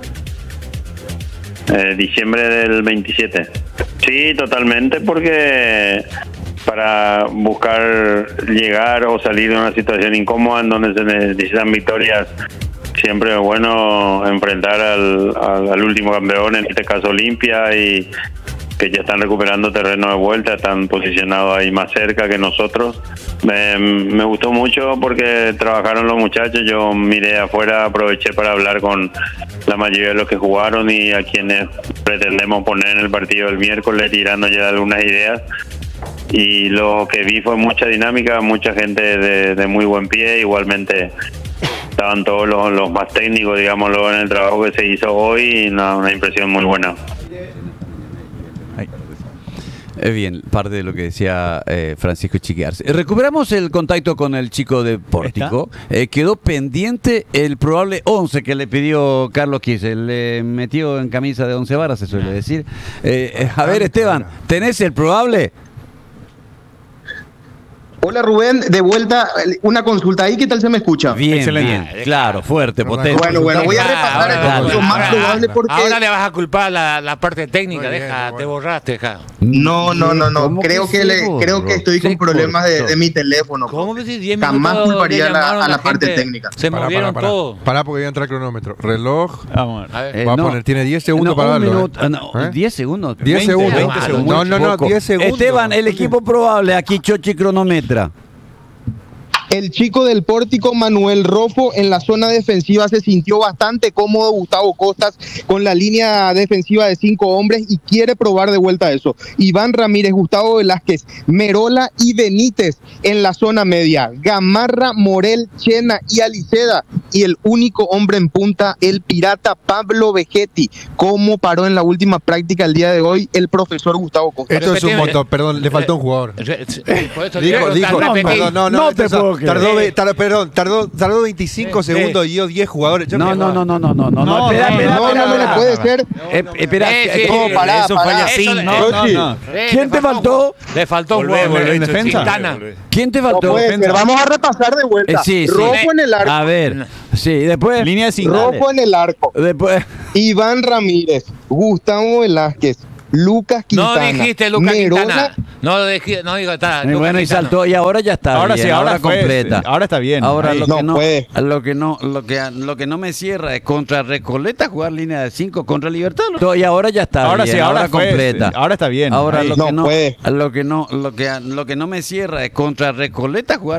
[SPEAKER 6] Eh, diciembre del veintisiete. Sí, totalmente, porque para buscar llegar o salir de una situación incómoda en donde se necesitan victorias, siempre es bueno enfrentar al, al, al último campeón, en este caso Olimpia, y que ya están recuperando terreno de vuelta, están posicionados ahí más cerca que nosotros. Me, me gustó mucho porque trabajaron los muchachos, yo miré afuera, aproveché para hablar con la mayoría de los que jugaron y a quienes pretendemos poner en el partido del miércoles, tirando ya algunas ideas. y lo que vi fue mucha dinámica, mucha gente de, de muy buen pie, igualmente estaban todos los, los más técnicos, digámoslo, en el trabajo que se hizo hoy, y una, una impresión muy buena.
[SPEAKER 1] Es bien, parte de lo que decía eh, Francisco Chiquiarse. Recuperamos el contacto con el chico de Pórtico. Eh, quedó pendiente el probable once que le pidió Carlos Quise. Le metió en camisa de once varas, se suele decir. Eh, eh, a ver, Esteban, ¿tenés el probable?
[SPEAKER 13] Hola Rubén, de vuelta, una consulta ahí, ¿qué tal se me escucha?
[SPEAKER 1] Bien, Excelente. bien, claro, fuerte, potente.
[SPEAKER 13] Bueno, bueno, voy a repasar
[SPEAKER 3] ahora,
[SPEAKER 13] el lo más probable porque...
[SPEAKER 3] Ahora le vas a culpar la, la parte técnica, bien, deja, bueno. Te borraste, deja.
[SPEAKER 13] No, no, no, no, creo que, que le, creo que estoy con problemas de, de mi teléfono.
[SPEAKER 3] ¿Cómo que si
[SPEAKER 13] jamás culparía la, a la, la parte técnica?
[SPEAKER 3] Se
[SPEAKER 4] pará,
[SPEAKER 3] movieron
[SPEAKER 4] pará,
[SPEAKER 3] todo.
[SPEAKER 4] Pará, pará porque voy a entrar cronómetro. Reloj.
[SPEAKER 1] Vamos a ver. Eh,
[SPEAKER 4] va a
[SPEAKER 1] no,
[SPEAKER 4] poner, tiene diez segundos
[SPEAKER 1] no,
[SPEAKER 4] para darlo.
[SPEAKER 1] Minuto,
[SPEAKER 4] ¿eh?
[SPEAKER 1] no, ¿diez segundos?
[SPEAKER 4] diez segundos. veinte segundos. No, no, no, diez segundos.
[SPEAKER 1] Esteban, el equipo probable, aquí Chochi cronometra.
[SPEAKER 13] El chico del Pórtico, Manuel Rofo, en la zona defensiva se sintió bastante cómodo Gustavo Costas con la línea defensiva de cinco hombres y quiere probar de vuelta eso. Iván Ramírez, Gustavo Velázquez, Merola y Benítez en la zona media. Gamarra, Morel, Chena y Aliceda. Y el único hombre en punta, el pirata Pablo Vegetti. ¿Cómo paró en la última práctica el día de hoy el profesor Gustavo Costas?
[SPEAKER 4] Esto es un montón, perdón, le faltó un jugador.
[SPEAKER 3] Dijo,
[SPEAKER 4] dijo, no, perdón, no, no,
[SPEAKER 1] no te puedo creer.
[SPEAKER 4] Tardó, tardó, perdón, tardó, tardó veinticinco eh, segundos eh. y dio diez jugadores. Yo
[SPEAKER 1] no, no, no, no, no, no, no,
[SPEAKER 13] no, espera, espera, no, no, no, no puede ser.
[SPEAKER 1] Espera,
[SPEAKER 13] no, pará,
[SPEAKER 1] eso fue así. No, no, no. ¿Quién te faltó?
[SPEAKER 3] Le faltó un juego en defensa.
[SPEAKER 1] ¿Quién te faltó?
[SPEAKER 13] No puede ser. Vamos a repasar de vuelta.
[SPEAKER 1] Sí, sí.
[SPEAKER 13] Rofo en el arco.
[SPEAKER 1] A ver, sí, después.
[SPEAKER 2] Línea de cinco.
[SPEAKER 13] Rofo en el arco.
[SPEAKER 1] Después.
[SPEAKER 13] Iván Ramírez, Gustavo Velázquez, Lucas Quintana.
[SPEAKER 3] No dijiste Lucas
[SPEAKER 13] Merola,
[SPEAKER 3] Quintana. No, dije, no digo, está.
[SPEAKER 1] Y bueno, y saltó y ahora ya está.
[SPEAKER 2] Ahora
[SPEAKER 1] bien,
[SPEAKER 2] sí, ahora,
[SPEAKER 1] ahora
[SPEAKER 2] fue,
[SPEAKER 1] completa.
[SPEAKER 2] Ahora está bien.
[SPEAKER 1] Ahora
[SPEAKER 2] ahí.
[SPEAKER 1] lo
[SPEAKER 13] no
[SPEAKER 1] que no,
[SPEAKER 13] puede.
[SPEAKER 1] lo que no, lo que lo que no me cierra es contra Recoleta jugar línea de cinco contra Libertad. Y ahora ya está.
[SPEAKER 2] Ahora
[SPEAKER 1] bien,
[SPEAKER 2] sí, ahora,
[SPEAKER 1] ahora
[SPEAKER 2] fue,
[SPEAKER 1] completa.
[SPEAKER 2] Ahora está bien.
[SPEAKER 1] Ahora
[SPEAKER 2] ahí.
[SPEAKER 1] lo
[SPEAKER 13] no
[SPEAKER 1] que no,
[SPEAKER 13] puede.
[SPEAKER 1] lo que no, lo que lo que no me cierra es contra Recoleta jugar